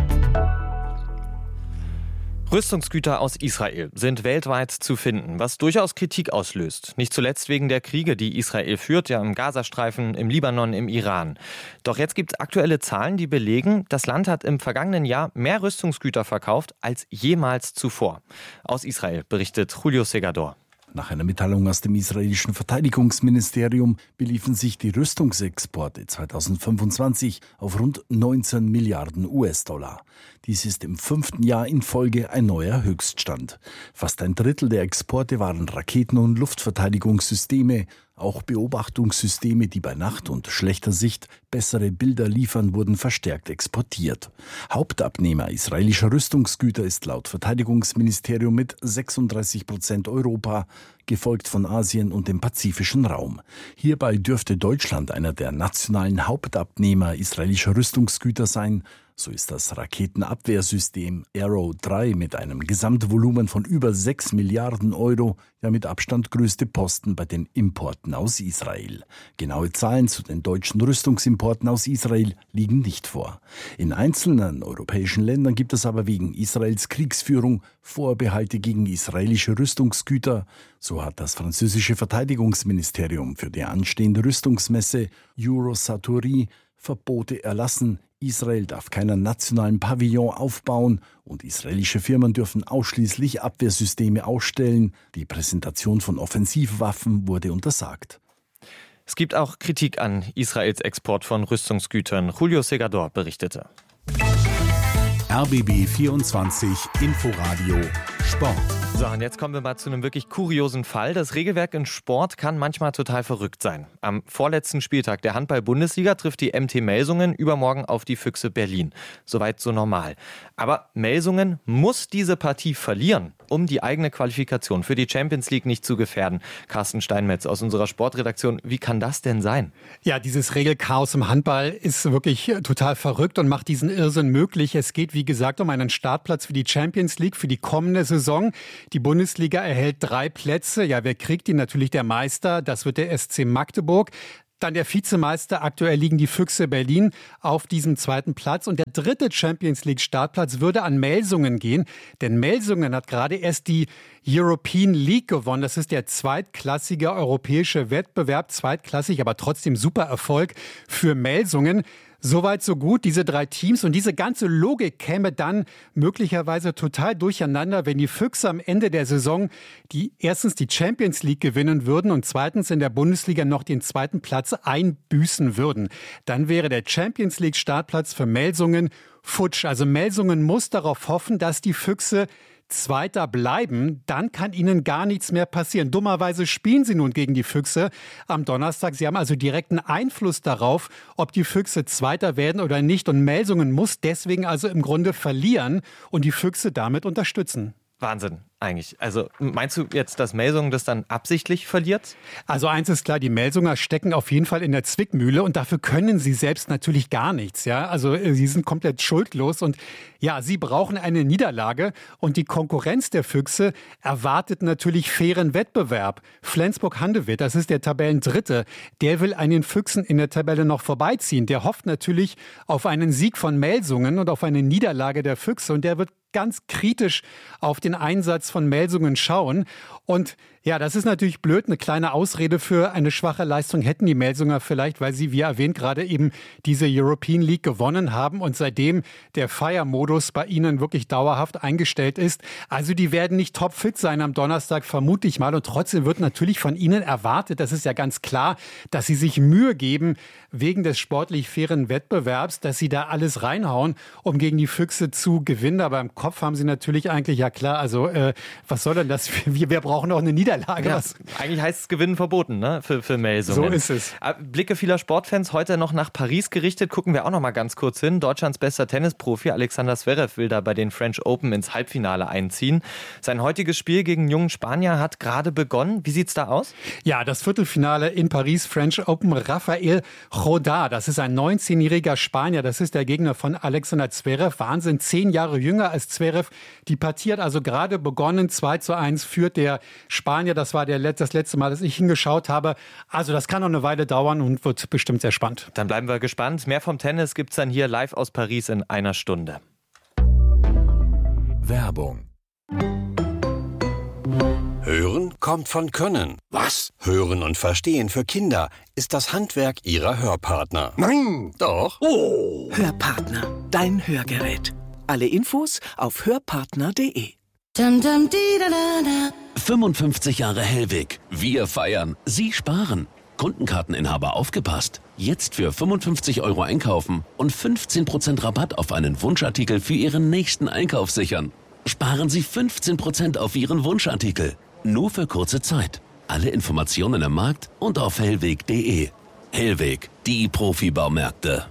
Rüstungsgüter aus Israel sind weltweit zu finden, was durchaus Kritik auslöst. Nicht zuletzt wegen der Kriege, die Israel führt, ja im Gazastreifen, im Libanon, im Iran. Doch jetzt gibt es aktuelle Zahlen, die belegen, das Land hat im vergangenen Jahr mehr Rüstungsgüter verkauft als jemals zuvor. Aus Israel berichtet Julio Segador. Nach einer Mitteilung aus dem israelischen Verteidigungsministerium beliefen sich die Rüstungsexporte 2025 auf rund 19 Milliarden US-Dollar. Dies ist im 5. Jahr in Folge ein neuer Höchststand. Fast ein Drittel der Exporte waren Raketen- und Luftverteidigungssysteme. Auch Beobachtungssysteme, die bei Nacht und schlechter Sicht bessere Bilder liefern, wurden verstärkt exportiert. Hauptabnehmer israelischer Rüstungsgüter ist laut Verteidigungsministerium mit 36% Europa, gefolgt von Asien und dem pazifischen Raum. Hierbei dürfte Deutschland einer der nationalen Hauptabnehmer israelischer Rüstungsgüter sein. So ist das Raketenabwehrsystem Arrow 3 mit einem Gesamtvolumen von über 6 Milliarden Euro ja mit Abstand größte Posten bei den Importen aus Israel. Genaue Zahlen zu den deutschen Rüstungsimporten aus Israel liegen nicht vor. In einzelnen europäischen Ländern gibt es aber wegen Israels Kriegsführung Vorbehalte gegen israelische Rüstungsgüter. So hat das französische Verteidigungsministerium für die anstehende Rüstungsmesse Eurosatory Verbote erlassen. Israel darf keinen nationalen Pavillon aufbauen und israelische Firmen dürfen ausschließlich Abwehrsysteme ausstellen. Die Präsentation von Offensivwaffen wurde untersagt. Es gibt auch Kritik an Israels Export von Rüstungsgütern. Julio Segador berichtete. RBB 24 Inforadio Sport. So, und jetzt kommen wir mal zu einem wirklich kuriosen Fall. Das Regelwerk in Sport kann manchmal total verrückt sein. Am vorletzten Spieltag der Handball-Bundesliga trifft die MT Melsungen übermorgen auf die Füchse Berlin. Soweit so normal. Aber Melsungen muss diese Partie verlieren, um die eigene Qualifikation für die Champions League nicht zu gefährden. Carsten Steinmetz aus unserer Sportredaktion, wie kann das denn sein? Ja, dieses Regelchaos im Handball ist wirklich total verrückt und macht diesen Irrsinn möglich. Es geht, wie gesagt, um einen Startplatz für die Champions League für die kommende Saison. Die Bundesliga erhält 3 Plätze. Ja, wer kriegt die? Natürlich der Meister. Das wird der SC Magdeburg. Dann der Vizemeister. Aktuell liegen die Füchse Berlin auf diesem 2. Platz. Und der 3. Champions League Startplatz würde an Melsungen gehen. Denn Melsungen hat gerade erst die European League gewonnen. Das ist der zweitklassige europäische Wettbewerb. Zweitklassig, aber trotzdem super Erfolg für Melsungen. Soweit, so gut, diese 3 Teams. Und diese ganze Logik käme dann möglicherweise total durcheinander, wenn die Füchse am Ende der Saison erstens die Champions League gewinnen würden und zweitens in der Bundesliga noch den 2. Platz einbüßen würden. Dann wäre der Champions League Startplatz für Melsungen futsch. Also Melsungen muss darauf hoffen, dass die Füchse Zweiter bleiben, dann kann ihnen gar nichts mehr passieren. Dummerweise spielen sie nun gegen die Füchse am Donnerstag. Sie haben also direkten Einfluss darauf, ob die Füchse Zweiter werden oder nicht. Und Melsungen muss deswegen also im Grunde verlieren und die Füchse damit unterstützen. Wahnsinn, eigentlich. Also meinst du jetzt, dass Melsungen das dann absichtlich verliert? Also eins ist klar, die Melsunger stecken auf jeden Fall in der Zwickmühle und dafür können sie selbst natürlich gar nichts. Ja? Also sie sind komplett schuldlos und ja, sie brauchen eine Niederlage und die Konkurrenz der Füchse erwartet natürlich fairen Wettbewerb. Flensburg-Handewitt, das ist der Tabellendritte, der will an den Füchsen in der Tabelle noch vorbeiziehen. Der hofft natürlich auf einen Sieg von Melsungen und auf eine Niederlage der Füchse und der wird ganz kritisch auf den Einsatz von Melsungen schauen. Und ja, das ist natürlich blöd, eine kleine Ausrede für eine schwache Leistung hätten die Melsunger vielleicht, weil sie, wie erwähnt, gerade eben diese European League gewonnen haben und seitdem der Feiermodus bei ihnen wirklich dauerhaft eingestellt ist. Also die werden nicht topfit sein am Donnerstag, vermute ich mal. Und trotzdem wird natürlich von ihnen erwartet, das ist ja ganz klar, dass sie sich Mühe geben, wegen des sportlich fairen Wettbewerbs, dass sie da alles reinhauen, um gegen die Füchse zu gewinnen. Aber im Kopf haben sie natürlich eigentlich, ja klar, also was soll denn das? Wir brauchen auch eine Niederlage. Ja, eigentlich heißt es Gewinnen verboten, ne? Für Melsungen. So ist es. Blicke vieler Sportfans heute noch nach Paris gerichtet. Gucken wir auch noch mal ganz kurz hin. Deutschlands bester Tennisprofi Alexander Zverev will da bei den French Open ins Halbfinale einziehen. Sein heutiges Spiel gegen einen jungen Spanier hat gerade begonnen. Wie sieht's da aus? Ja, das Viertelfinale in Paris, French Open. Rafael Rodar, das ist ein 19-jähriger Spanier. Das ist der Gegner von Alexander Zverev. Wahnsinn, 10 Jahre jünger als Zverev. Die Partie hat also gerade begonnen. 2:1 führt der Spanier. Das war das letzte Mal, dass ich hingeschaut habe. Also das kann noch eine Weile dauern und wird bestimmt sehr spannend. Dann bleiben wir gespannt. Mehr vom Tennis gibt's dann hier live aus Paris in einer Stunde. Werbung. Hören kommt von Können. Was? Hören und Verstehen für Kinder ist das Handwerk ihrer Hörpartner. Nein, doch. Oh. Hörpartner, dein Hörgerät. Alle Infos auf hörpartner.de. 55 Jahre Hellweg. Wir feiern. Sie sparen. Kundenkarteninhaber aufgepasst. Jetzt für 55 € einkaufen und 15% Rabatt auf einen Wunschartikel für Ihren nächsten Einkauf sichern. Sparen Sie 15% auf Ihren Wunschartikel. Nur für kurze Zeit. Alle Informationen im Markt und auf hellweg.de. Hellweg, die Profibaumärkte.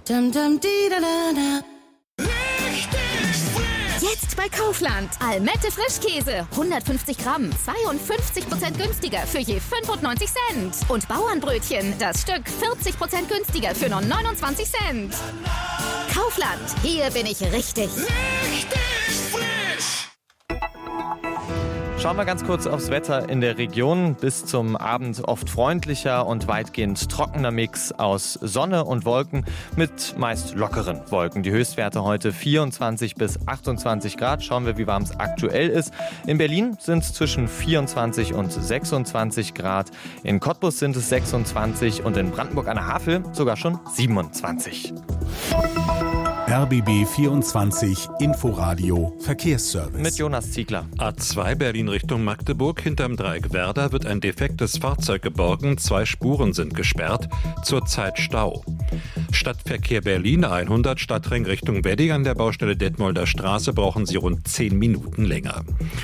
Jetzt bei Kaufland. Almette Frischkäse. 150 Gramm. 52% günstiger für je 95 Cent. Und Bauernbrötchen. Das Stück 40% günstiger für nur 29 Cent. Kaufland. Hier bin ich richtig. Richtig frisch. Schauen wir ganz kurz aufs Wetter in der Region. Bis zum Abend oft freundlicher und weitgehend trockener Mix aus Sonne und Wolken mit meist lockeren Wolken. Die Höchstwerte heute 24 bis 28 Grad. Schauen wir, wie warm es aktuell ist. In Berlin sind es zwischen 24 und 26 Grad. In Cottbus sind es 26 und in Brandenburg an der Havel sogar schon 27. RBB 24 Inforadio Verkehrsservice. Mit Jonas Ziegler. A2 Berlin Richtung Magdeburg. Hinterm Dreieck Werder wird ein defektes Fahrzeug geborgen. 2 Spuren sind gesperrt. Zurzeit Stau. Stadtverkehr Berlin 100 Stadtring Richtung Wedding. An der Baustelle Detmolder Straße brauchen Sie rund 10 Minuten länger.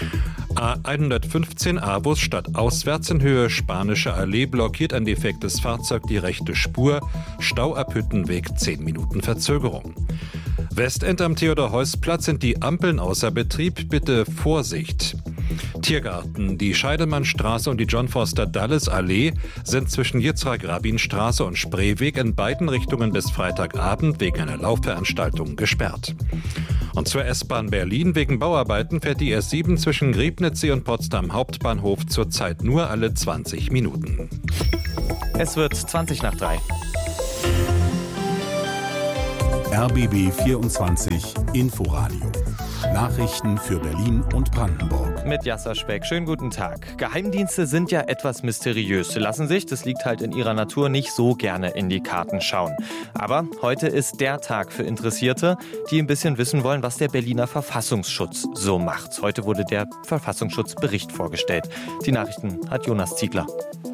A115 A-Bus stadtauswärts in Höhe Spanische Allee blockiert ein defektes Fahrzeug die rechte Spur. Stau ab Hüttenweg 10 Minuten Verzögerung. Westend am Theodor-Heuss-Platz sind die Ampeln außer Betrieb. Bitte Vorsicht. Tiergarten. Die Scheidemannstraße und die John-Forster-Dulles-Allee sind zwischen Yitzhak-Rabin-Straße und Spreeweg in beiden Richtungen bis Freitagabend wegen einer Laufveranstaltung gesperrt. Und zur S-Bahn Berlin. Wegen Bauarbeiten fährt die S7 zwischen Griebnitzsee und Potsdam Hauptbahnhof zurzeit nur alle 20 Minuten. Es wird 20 nach 3. RBB 24 Inforadio. Nachrichten für Berlin und Brandenburg. Mit Jasser Speck. Schönen guten Tag. Geheimdienste sind ja etwas mysteriös. Sie lassen sich, das liegt halt in ihrer Natur, nicht so gerne in die Karten schauen. Aber heute ist der Tag für Interessierte, die ein bisschen wissen wollen, was der Berliner Verfassungsschutz so macht. Heute wurde der Verfassungsschutzbericht vorgestellt. Die Nachrichten hat Jonas Ziegler.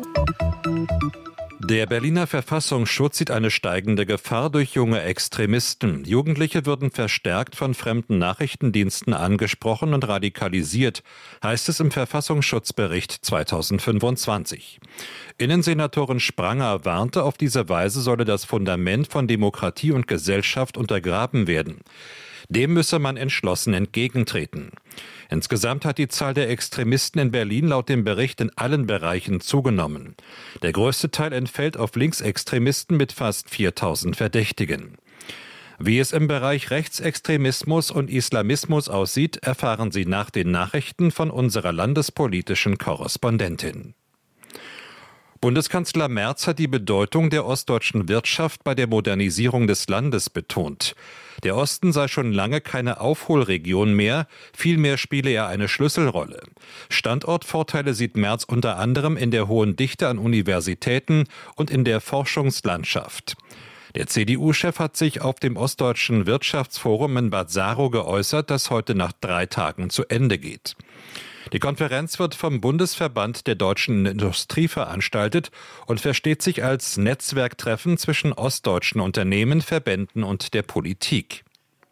Der Berliner Verfassungsschutz sieht eine steigende Gefahr durch junge Extremisten. Jugendliche würden verstärkt von fremden Nachrichtendiensten angesprochen und radikalisiert, heißt es im Verfassungsschutzbericht 2025. Innensenatorin Spranger warnte, auf diese Weise solle das Fundament von Demokratie und Gesellschaft untergraben werden. Dem müsse man entschlossen entgegentreten. Insgesamt hat die Zahl der Extremisten in Berlin laut dem Bericht in allen Bereichen zugenommen. Der größte Teil entfällt auf Linksextremisten mit fast 4000 Verdächtigen. Wie es im Bereich Rechtsextremismus und Islamismus aussieht, erfahren Sie nach den Nachrichten von unserer landespolitischen Korrespondentin. Bundeskanzler Merz hat die Bedeutung der ostdeutschen Wirtschaft bei der Modernisierung des Landes betont. Der Osten sei schon lange keine Aufholregion mehr, vielmehr spiele er eine Schlüsselrolle. Standortvorteile sieht Merz unter anderem in der hohen Dichte an Universitäten und in der Forschungslandschaft. Der CDU-Chef hat sich auf dem Ostdeutschen Wirtschaftsforum in Bad Saro geäußert, das heute nach 3 Tagen zu Ende geht. Die Konferenz wird vom Bundesverband der deutschen Industrie veranstaltet und versteht sich als Netzwerktreffen zwischen ostdeutschen Unternehmen, Verbänden und der Politik.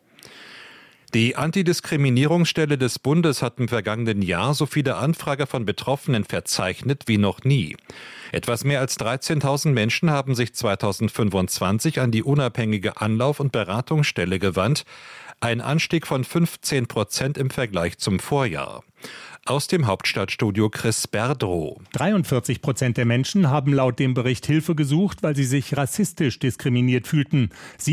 Die Antidiskriminierungsstelle des Bundes hat im vergangenen Jahr so viele Anfragen von Betroffenen verzeichnet wie noch nie. Etwas mehr als 13.000 Menschen haben sich 2025 an die unabhängige Anlauf- und Beratungsstelle gewandt, ein Anstieg von 15% im Vergleich zum Vorjahr. Aus dem Hauptstadtstudio Chris Berdrow. 43% der Menschen haben laut dem Bericht Hilfe gesucht, weil sie sich rassistisch diskriminiert fühlten.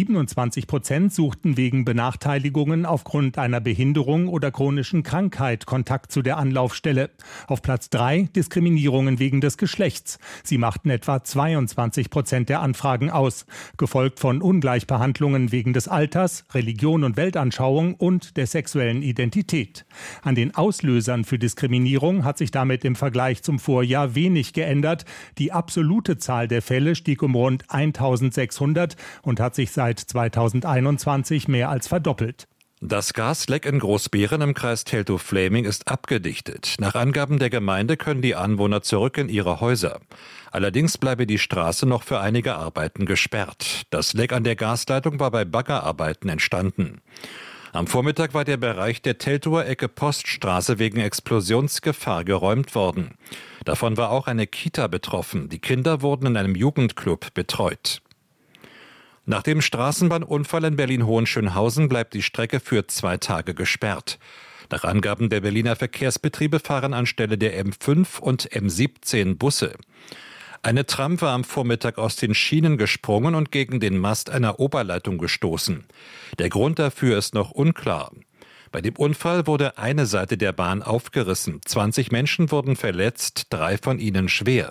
27% suchten wegen Benachteiligungen aufgrund einer Behinderung oder chronischen Krankheit Kontakt zu der Anlaufstelle. Auf Platz 3 Diskriminierungen wegen des Geschlechts. Sie machten etwa 22% der Anfragen aus, gefolgt von Ungleichbehandlungen wegen des Alters, Religion und Weltanschauung und der sexuellen Identität. An den Auslösern für Diskriminierung hat sich damit im Vergleich zum Vorjahr wenig geändert. Die absolute Zahl der Fälle stieg um rund 1.600 und hat sich seit 2021 mehr als verdoppelt. Das Gasleck in Großbeeren im Kreis Teltow-Fläming ist abgedichtet. Nach Angaben der Gemeinde können die Anwohner zurück in ihre Häuser. Allerdings bleibe die Straße noch für einige Arbeiten gesperrt. Das Leck an der Gasleitung war bei Baggerarbeiten entstanden. Am Vormittag war der Bereich der Teltower Ecke Poststraße wegen Explosionsgefahr geräumt worden. Davon war auch eine Kita betroffen. Die Kinder wurden in einem Jugendclub betreut. Nach dem Straßenbahnunfall in Berlin-Hohenschönhausen bleibt die Strecke für 2 Tage gesperrt. Nach Angaben der Berliner Verkehrsbetriebe fahren anstelle der M5 und M17 Busse. Eine Tram war am Vormittag aus den Schienen gesprungen und gegen den Mast einer Oberleitung gestoßen. Der Grund dafür ist noch unklar. Bei dem Unfall wurde eine Seite der Bahn aufgerissen. 20 Menschen wurden verletzt, 3 von ihnen schwer.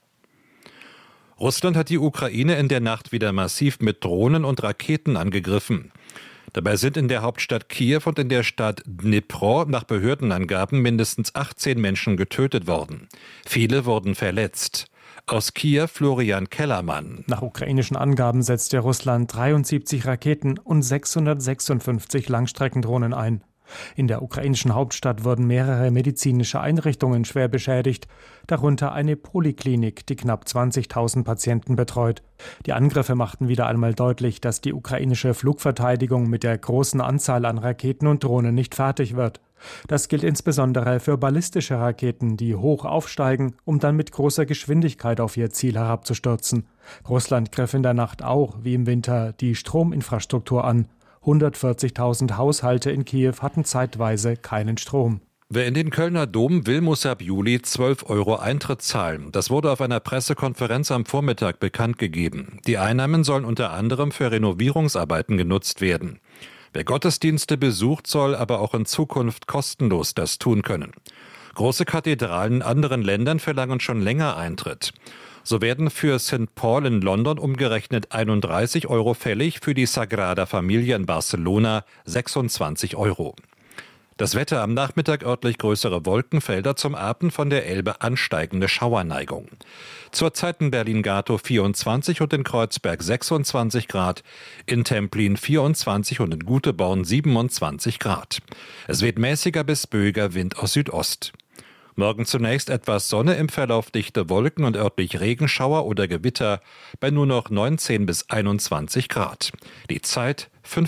Russland hat die Ukraine in der Nacht wieder massiv mit Drohnen und Raketen angegriffen. Dabei sind in der Hauptstadt Kiew und in der Stadt Dnipro nach Behördenangaben mindestens 18 Menschen getötet worden. Viele wurden verletzt. Aus Kiew Florian Kellermann. Nach ukrainischen Angaben setzte Russland 73 Raketen und 656 Langstreckendrohnen ein. In der ukrainischen Hauptstadt wurden mehrere medizinische Einrichtungen schwer beschädigt, darunter eine Poliklinik, die knapp 20.000 Patienten betreut. Die Angriffe machten wieder einmal deutlich, dass die ukrainische Flugverteidigung mit der großen Anzahl an Raketen und Drohnen nicht fertig wird. Das gilt insbesondere für ballistische Raketen, die hoch aufsteigen, um dann mit großer Geschwindigkeit auf ihr Ziel herabzustürzen. Russland griff in der Nacht auch, wie im Winter, die Strominfrastruktur an. 140.000 Haushalte in Kiew hatten zeitweise keinen Strom. Wer in den Kölner Dom will, muss ab Juli 12 € Eintritt zahlen. Das wurde auf einer Pressekonferenz am Vormittag bekannt gegeben. Die Einnahmen sollen unter anderem für Renovierungsarbeiten genutzt werden. Wer Gottesdienste besucht, soll aber auch in Zukunft kostenlos das tun können. Große Kathedralen in anderen Ländern verlangen schon länger Eintritt. So werden für St. Paul in London umgerechnet 31 € fällig, für die Sagrada Familia in Barcelona 26 €. Das Wetter am Nachmittag örtlich größere Wolkenfelder, zum Abend von der Elbe ansteigende Schauerneigung. Zurzeit in Berlin-Gatow 24 und in Kreuzberg 26 Grad, in Templin 24 und in Guteborn 27 Grad. Es weht mäßiger bis böiger Wind aus Südost. Morgen zunächst etwas Sonne, im Verlauf dichte Wolken und örtlich Regenschauer oder Gewitter bei nur noch 19 bis 21 Grad. Die Zeit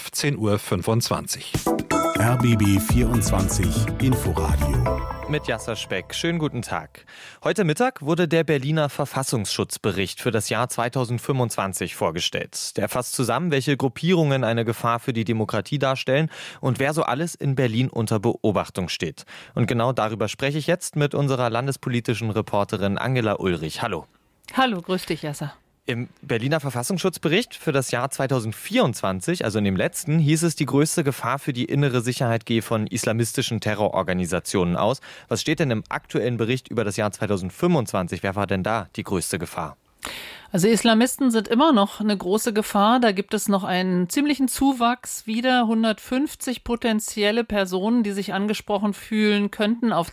15:25 Uhr. RBB 24 Inforadio. Mit Jasser Speck. Schönen guten Tag. Heute Mittag wurde der Berliner Verfassungsschutzbericht für das Jahr 2025 vorgestellt. Der fasst zusammen, welche Gruppierungen eine Gefahr für die Demokratie darstellen und wer so alles in Berlin unter Beobachtung steht. Und genau darüber spreche ich jetzt mit unserer landespolitischen Reporterin Angela Ulrich. Hallo. Hallo, grüß dich, Jasser. Im Berliner Verfassungsschutzbericht für das Jahr 2024, also in dem letzten, hieß es, die größte Gefahr für die innere Sicherheit gehe von islamistischen Terrororganisationen aus. Was steht denn im aktuellen Bericht über das Jahr 2025? Wer war denn da die größte Gefahr? Also Islamisten sind immer noch eine große Gefahr. Da gibt es noch einen ziemlichen Zuwachs, wieder 150 potenzielle Personen, die sich angesprochen fühlen könnten, auf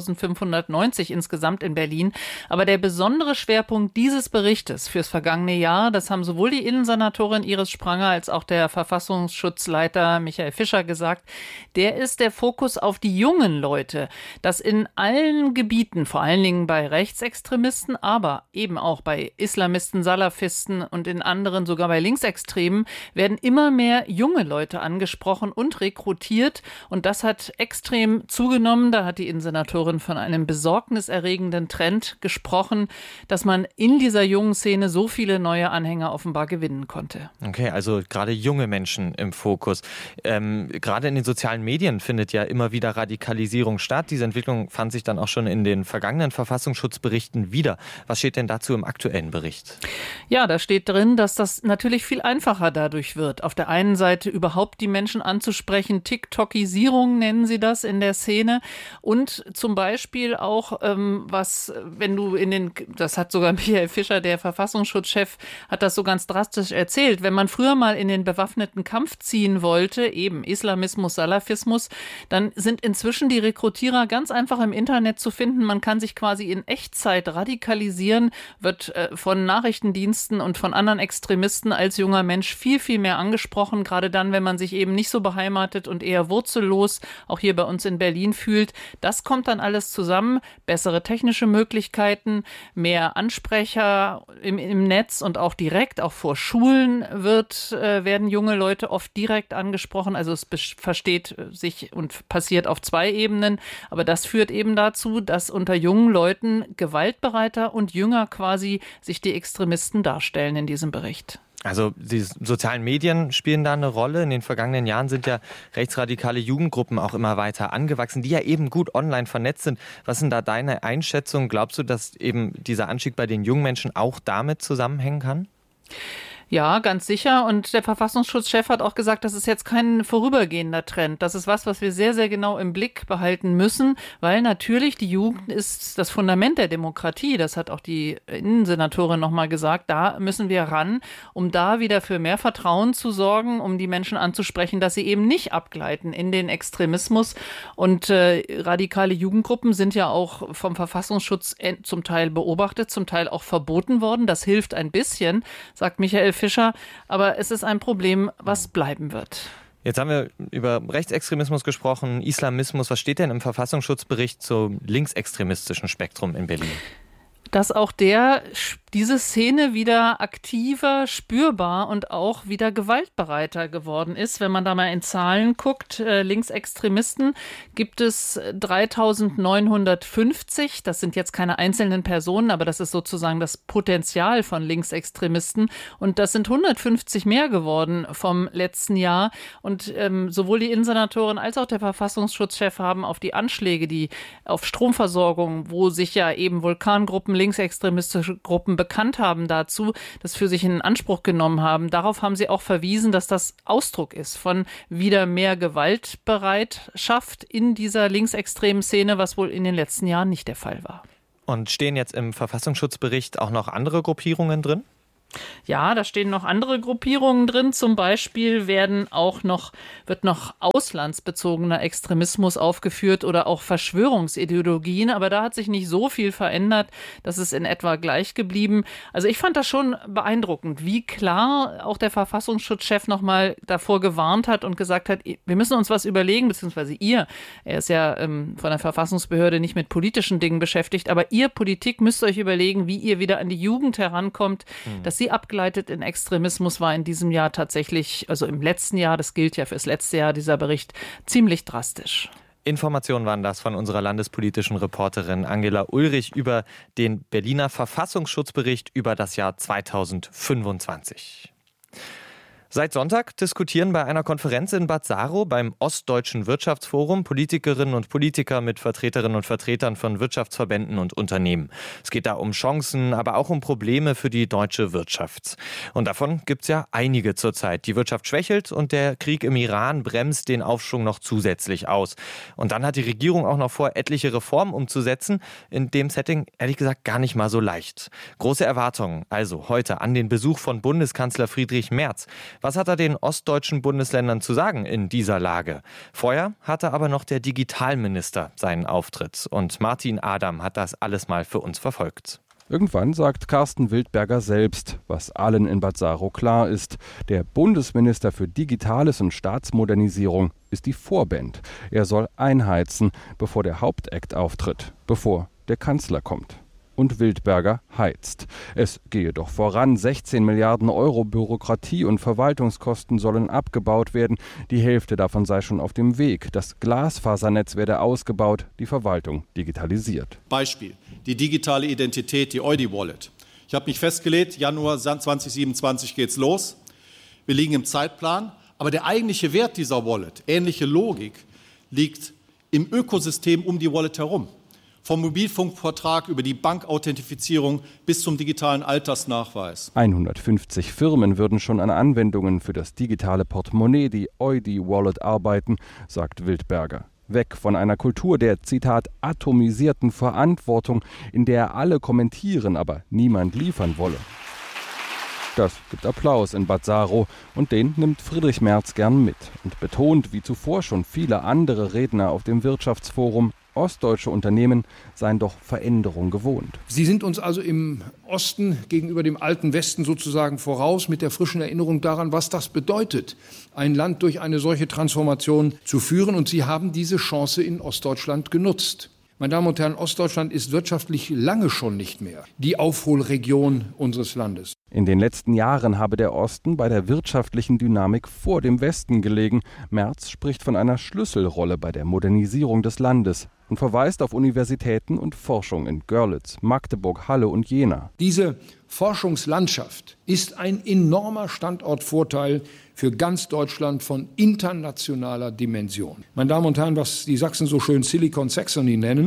2590 insgesamt in Berlin. Aber der besondere Schwerpunkt dieses Berichtes fürs vergangene Jahr, das haben sowohl die Innensenatorin Iris Spranger als auch der Verfassungsschutzleiter Michael Fischer gesagt, der ist der Fokus auf die jungen Leute, dass in allen Gebieten, vor allen Dingen bei Rechtsextremisten, aber eben auch bei Islamisten, Salafisten und in anderen, sogar bei Linksextremen, werden immer mehr junge Leute angesprochen und rekrutiert. Und das hat extrem zugenommen. Da hat die Innensenatorin von einem besorgniserregenden Trend gesprochen, dass man in dieser jungen Szene so viele neue Anhänger offenbar gewinnen konnte. Okay, also gerade junge Menschen im Fokus. Gerade in den sozialen Medien findet ja immer wieder Radikalisierung statt. Diese Entwicklung fand sich dann auch schon in den vergangenen Verfassungsschutzberichten wieder. Was steht denn dazu im aktuellen Bericht? Ja, da steht drin, dass das natürlich viel einfacher dadurch wird. Auf der einen Seite überhaupt die Menschen anzusprechen, TikTokisierung nennen sie das in der Szene. Und zum Beispiel auch, wenn du das hat sogar Michael Fischer, der Verfassungsschutzchef, hat das so ganz drastisch erzählt. Wenn man früher mal in den bewaffneten Kampf ziehen wollte, eben Islamismus, Salafismus, dann sind inzwischen die Rekrutierer ganz einfach im Internet zu finden. Man kann sich quasi in Echtzeit radikalisieren, wird von Nachrichtendiensten und von anderen Extremisten als junger Mensch viel, viel mehr angesprochen, gerade dann, wenn man sich eben nicht so beheimatet und eher wurzellos, auch hier bei uns in Berlin fühlt. Das kommt dann alles zusammen, bessere technische Möglichkeiten, mehr Ansprecher im Netz und auch direkt, auch vor Schulen werden junge Leute oft direkt angesprochen, also es versteht sich und passiert auf zwei Ebenen, aber das führt eben dazu, dass unter jungen Leuten gewaltbereiter und jünger quasi sich die Extremisten darstellen in diesem Bericht. Also die sozialen Medien spielen da eine Rolle. In den vergangenen Jahren sind ja rechtsradikale Jugendgruppen auch immer weiter angewachsen, die ja eben gut online vernetzt sind. Was sind da deine Einschätzungen? Glaubst du, dass eben dieser Anstieg bei den jungen Menschen auch damit zusammenhängen kann? Ja, ganz sicher. Und der Verfassungsschutzchef hat auch gesagt, das ist jetzt kein vorübergehender Trend. Das ist was wir sehr, sehr genau im Blick behalten müssen, weil natürlich die Jugend ist das Fundament der Demokratie. Das hat auch die Innensenatorin nochmal gesagt. Da müssen wir ran, um da wieder für mehr Vertrauen zu sorgen, um die Menschen anzusprechen, dass sie eben nicht abgleiten in den Extremismus. Und radikale Jugendgruppen sind ja auch vom Verfassungsschutz zum Teil beobachtet, zum Teil auch verboten worden. Das hilft ein bisschen, sagt Michael Fischer, aber es ist ein Problem, was bleiben wird. Jetzt haben wir über Rechtsextremismus gesprochen, Islamismus. Was steht denn im Verfassungsschutzbericht zum linksextremistischen Spektrum in Berlin? Dass auch diese Szene wieder aktiver, spürbar und auch wieder gewaltbereiter geworden ist. Wenn man da mal in Zahlen guckt, Linksextremisten gibt es 3.950. Das sind jetzt keine einzelnen Personen, aber das ist sozusagen das Potenzial von Linksextremisten. Und das sind 150 mehr geworden vom letzten Jahr. Und sowohl die Innensenatorin als auch der Verfassungsschutzchef haben auf die Anschläge, die auf Stromversorgung, wo sich ja eben Vulkangruppen, linksextremistische Gruppen bekannt haben dazu, das für sich in Anspruch genommen haben. Darauf haben sie auch verwiesen, dass das Ausdruck ist von wieder mehr Gewaltbereitschaft in dieser linksextremen Szene, was wohl in den letzten Jahren nicht der Fall war. Und stehen jetzt im Verfassungsschutzbericht auch noch andere Gruppierungen drin? Ja, da stehen noch andere Gruppierungen drin. Zum Beispiel wird noch auslandsbezogener Extremismus aufgeführt oder auch Verschwörungsideologien. Aber da hat sich nicht so viel verändert. Das ist in etwa gleich geblieben. Also ich fand das schon beeindruckend, wie klar auch der Verfassungsschutzchef nochmal davor gewarnt hat und gesagt hat, wir müssen uns was überlegen, beziehungsweise er ist ja von der Verfassungsbehörde nicht mit politischen Dingen beschäftigt, aber ihr Politik müsst euch überlegen, wie ihr wieder an die Jugend herankommt, dass sie abgleitet in Extremismus, war in diesem Jahr tatsächlich, also im letzten Jahr, das gilt ja fürs letzte Jahr, dieser Bericht, ziemlich drastisch. Informationen waren das von unserer landespolitischen Reporterin Angela Ulrich über den Berliner Verfassungsschutzbericht über das Jahr 2025. Seit Sonntag diskutieren bei einer Konferenz in Bad Saro beim Ostdeutschen Wirtschaftsforum Politikerinnen und Politiker mit Vertreterinnen und Vertretern von Wirtschaftsverbänden und Unternehmen. Es geht da um Chancen, aber auch um Probleme für die deutsche Wirtschaft. Und davon gibt es ja einige zurzeit. Die Wirtschaft schwächelt und der Krieg im Iran bremst den Aufschwung noch zusätzlich aus. Und dann hat die Regierung auch noch vor, etliche Reformen umzusetzen. In dem Setting, ehrlich gesagt, gar nicht mal so leicht. Große Erwartungen also heute an den Besuch von Bundeskanzler Friedrich Merz. Was hat er den ostdeutschen Bundesländern zu sagen in dieser Lage? Vorher hatte aber noch der Digitalminister seinen Auftritt. Und Martin Adam hat das alles mal für uns verfolgt. Irgendwann sagt Carsten Wildberger selbst, was allen in Bad Saro klar ist. Der Bundesminister für Digitales und Staatsmodernisierung ist die Vorband. Er soll einheizen, bevor der Hauptakt auftritt, bevor der Kanzler kommt. Und Wildberger heizt. Es gehe doch voran. 16 Milliarden Euro Bürokratie und Verwaltungskosten sollen abgebaut werden. Die Hälfte davon sei schon auf dem Weg. Das Glasfasernetz werde ausgebaut, die Verwaltung digitalisiert. Beispiel, die digitale Identität, die Eudi-Wallet. Ich habe mich festgelegt, Januar 2027 geht's los. Wir liegen im Zeitplan. Aber der eigentliche Wert dieser Wallet, ähnliche Logik, liegt im Ökosystem um die Wallet herum. Vom Mobilfunkvertrag über die Bankauthentifizierung bis zum digitalen Altersnachweis. 150 Firmen würden schon an Anwendungen für das digitale Portemonnaie, die Eudi-Wallet, arbeiten, sagt Wildberger. Weg von einer Kultur der, Zitat, atomisierten Verantwortung, in der alle kommentieren, aber niemand liefern wolle. Das gibt Applaus in Bad Saro und den nimmt Friedrich Merz gern mit und betont, wie zuvor schon viele andere Redner auf dem Wirtschaftsforum, ostdeutsche Unternehmen seien doch Veränderung gewohnt. Sie sind uns also im Osten gegenüber dem alten Westen sozusagen voraus mit der frischen Erinnerung daran, was das bedeutet, ein Land durch eine solche Transformation zu führen. Und Sie haben diese Chance in Ostdeutschland genutzt. Meine Damen und Herren, Ostdeutschland ist wirtschaftlich lange schon nicht mehr die Aufholregion unseres Landes. In den letzten Jahren habe der Osten bei der wirtschaftlichen Dynamik vor dem Westen gelegen. Merz spricht von einer Schlüsselrolle bei der Modernisierung des Landes und verweist auf Universitäten und Forschung in Görlitz, Magdeburg, Halle und Jena. Diese Forschungslandschaft ist ein enormer Standortvorteil für ganz Deutschland von internationaler Dimension. Meine Damen und Herren, was die Sachsen so schön Silicon Saxony nennen,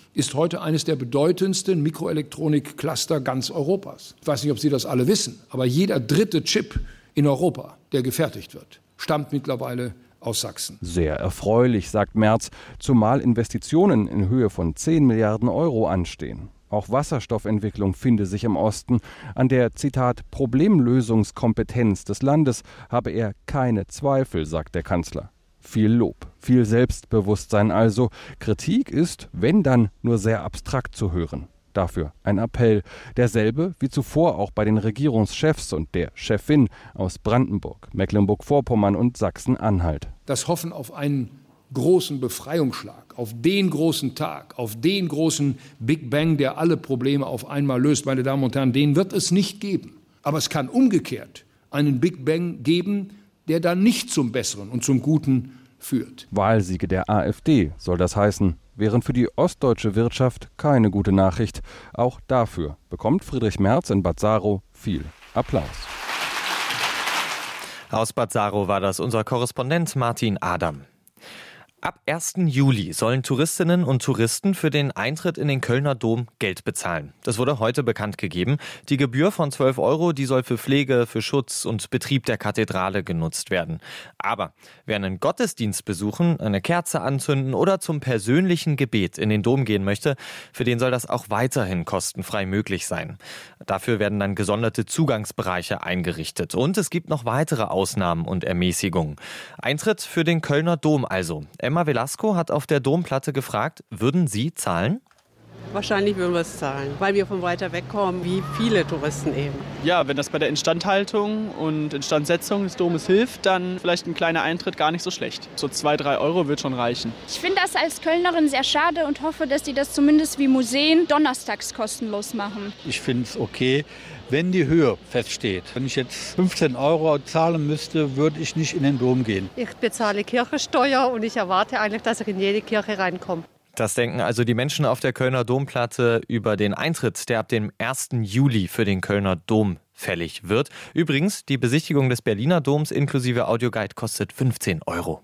ist heute eines der bedeutendsten Mikroelektronik-Cluster ganz Europas. Ich weiß nicht, ob Sie das alle wissen, aber jeder 3. Chip in Europa, der gefertigt wird, stammt mittlerweile aus Sachsen. Sehr erfreulich, sagt Merz, zumal Investitionen in Höhe von 10 Milliarden Euro anstehen. Auch Wasserstoffentwicklung finde sich im Osten. An der, Zitat, Problemlösungskompetenz des Landes habe er keine Zweifel, sagt der Kanzler. Viel Lob, viel Selbstbewusstsein also. Kritik ist, wenn dann, nur sehr abstrakt zu hören. Dafür ein Appell, derselbe wie zuvor auch bei den Regierungschefs und der Chefin aus Brandenburg, Mecklenburg-Vorpommern und Sachsen-Anhalt. Das Hoffen auf einen großen Befreiungsschlag, auf den großen Tag, auf den großen Big Bang, der alle Probleme auf einmal löst, meine Damen und Herren, den wird es nicht geben. Aber es kann umgekehrt einen Big Bang geben, der dann nicht zum Besseren und zum Guten führt. Wahlsiege der AfD soll das heißen, wären für die ostdeutsche Wirtschaft keine gute Nachricht. Auch dafür bekommt Friedrich Merz in Bad Saro viel Applaus. Aus Bad Saro war das unser Korrespondent Martin Adam. Ab 1. Juli sollen Touristinnen und Touristen für den Eintritt in den Kölner Dom Geld bezahlen. Das wurde heute bekannt gegeben. Die Gebühr von 12 €, die soll für Pflege, für Schutz und Betrieb der Kathedrale genutzt werden. Aber wer einen Gottesdienst besuchen, eine Kerze anzünden oder zum persönlichen Gebet in den Dom gehen möchte, für den soll das auch weiterhin kostenfrei möglich sein. Dafür werden dann gesonderte Zugangsbereiche eingerichtet. Und es gibt noch weitere Ausnahmen und Ermäßigungen. Eintritt für den Kölner Dom also. Emma Velasco hat auf der Domplatte gefragt, würden Sie zahlen? Wahrscheinlich würden wir es zahlen, weil wir von weiter weg kommen, wie viele Touristen eben. Ja, wenn das bei der Instandhaltung und Instandsetzung des Domes hilft, dann vielleicht ein kleiner Eintritt gar nicht so schlecht. So 2-3 € wird schon reichen. Ich finde das als Kölnerin sehr schade und hoffe, dass die das zumindest wie Museen donnerstags kostenlos machen. Ich finde es okay, wenn die Höhe feststeht. Wenn ich jetzt 15 € zahlen müsste, würde ich nicht in den Dom gehen. Ich bezahle Kirchensteuer und ich erwarte eigentlich, dass ich in jede Kirche reinkomme. Das denken also die Menschen auf der Kölner Domplatte über den Eintritt, der ab dem 1. Juli für den Kölner Dom fällig wird. Übrigens, die Besichtigung des Berliner Doms inklusive Audioguide kostet 15 €.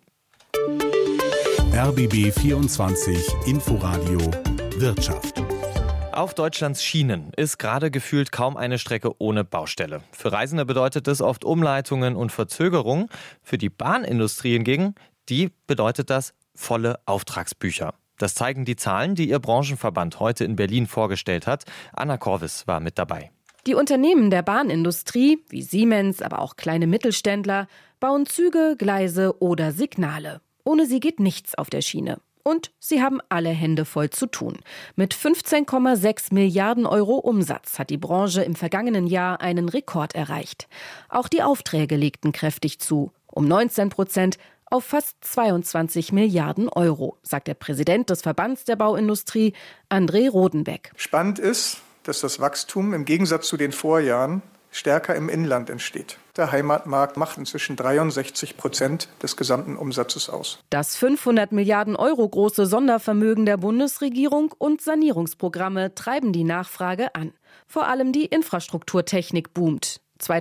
RBB 24 Inforadio Wirtschaft. Auf Deutschlands Schienen ist gerade gefühlt kaum eine Strecke ohne Baustelle. Für Reisende bedeutet das oft Umleitungen und Verzögerungen. Für die Bahnindustrie hingegen, die bedeutet das volle Auftragsbücher. Das zeigen die Zahlen, die ihr Branchenverband heute in Berlin vorgestellt hat. Anna Korvis war mit dabei. Die Unternehmen der Bahnindustrie, wie Siemens, aber auch kleine Mittelständler, bauen Züge, Gleise oder Signale. Ohne sie geht nichts auf der Schiene. Und sie haben alle Hände voll zu tun. Mit 15,6 Milliarden € Umsatz hat die Branche im vergangenen Jahr einen Rekord erreicht. Auch die Aufträge legten kräftig zu, um 19% auf fast 22 Milliarden €, sagt der Präsident des Verbands der Bauindustrie, André Rodenbeck. Spannend ist, dass das Wachstum im Gegensatz zu den Vorjahren stärker im Inland entsteht. Der Heimatmarkt macht inzwischen 63% des gesamten Umsatzes aus. Das 500 Milliarden € große Sondervermögen der Bundesregierung und Sanierungsprogramme treiben die Nachfrage an. Vor allem die Infrastrukturtechnik boomt.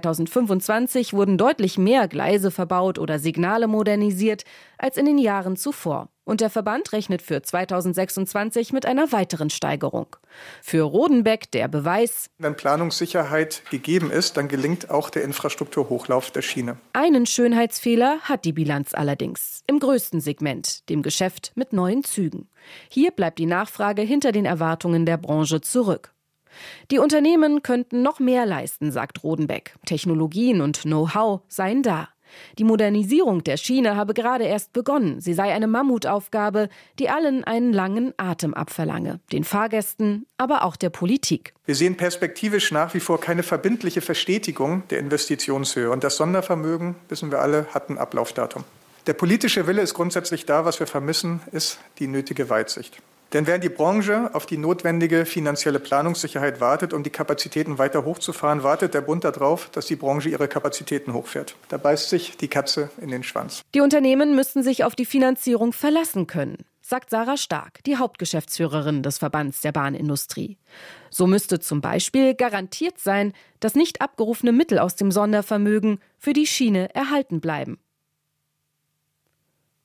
2025 wurden deutlich mehr Gleise verbaut oder Signale modernisiert als in den Jahren zuvor. Und der Verband rechnet für 2026 mit einer weiteren Steigerung. Für Rodenbeck der Beweis: Wenn Planungssicherheit gegeben ist, dann gelingt auch der Infrastrukturhochlauf der Schiene. Einen Schönheitsfehler hat die Bilanz allerdings. Im größten Segment, dem Geschäft mit neuen Zügen. Hier bleibt die Nachfrage hinter den Erwartungen der Branche zurück. Die Unternehmen könnten noch mehr leisten, sagt Rodenbeck. Technologien und Know-how seien da. Die Modernisierung der Schiene habe gerade erst begonnen. Sie sei eine Mammutaufgabe, die allen einen langen Atem abverlange. Den Fahrgästen, aber auch der Politik. Wir sehen perspektivisch nach wie vor keine verbindliche Verstetigung der Investitionshöhe. Und das Sondervermögen, wissen wir alle, hat ein Ablaufdatum. Der politische Wille ist grundsätzlich da. Was wir vermissen, ist die nötige Weitsicht. Denn während die Branche auf die notwendige finanzielle Planungssicherheit wartet, um die Kapazitäten weiter hochzufahren, wartet der Bund darauf, dass die Branche ihre Kapazitäten hochfährt. Da beißt sich die Katze in den Schwanz. Die Unternehmen müssten sich auf die Finanzierung verlassen können, sagt Sarah Stark, die Hauptgeschäftsführerin des Verbands der Bahnindustrie. So müsste zum Beispiel garantiert sein, dass nicht abgerufene Mittel aus dem Sondervermögen für die Schiene erhalten bleiben.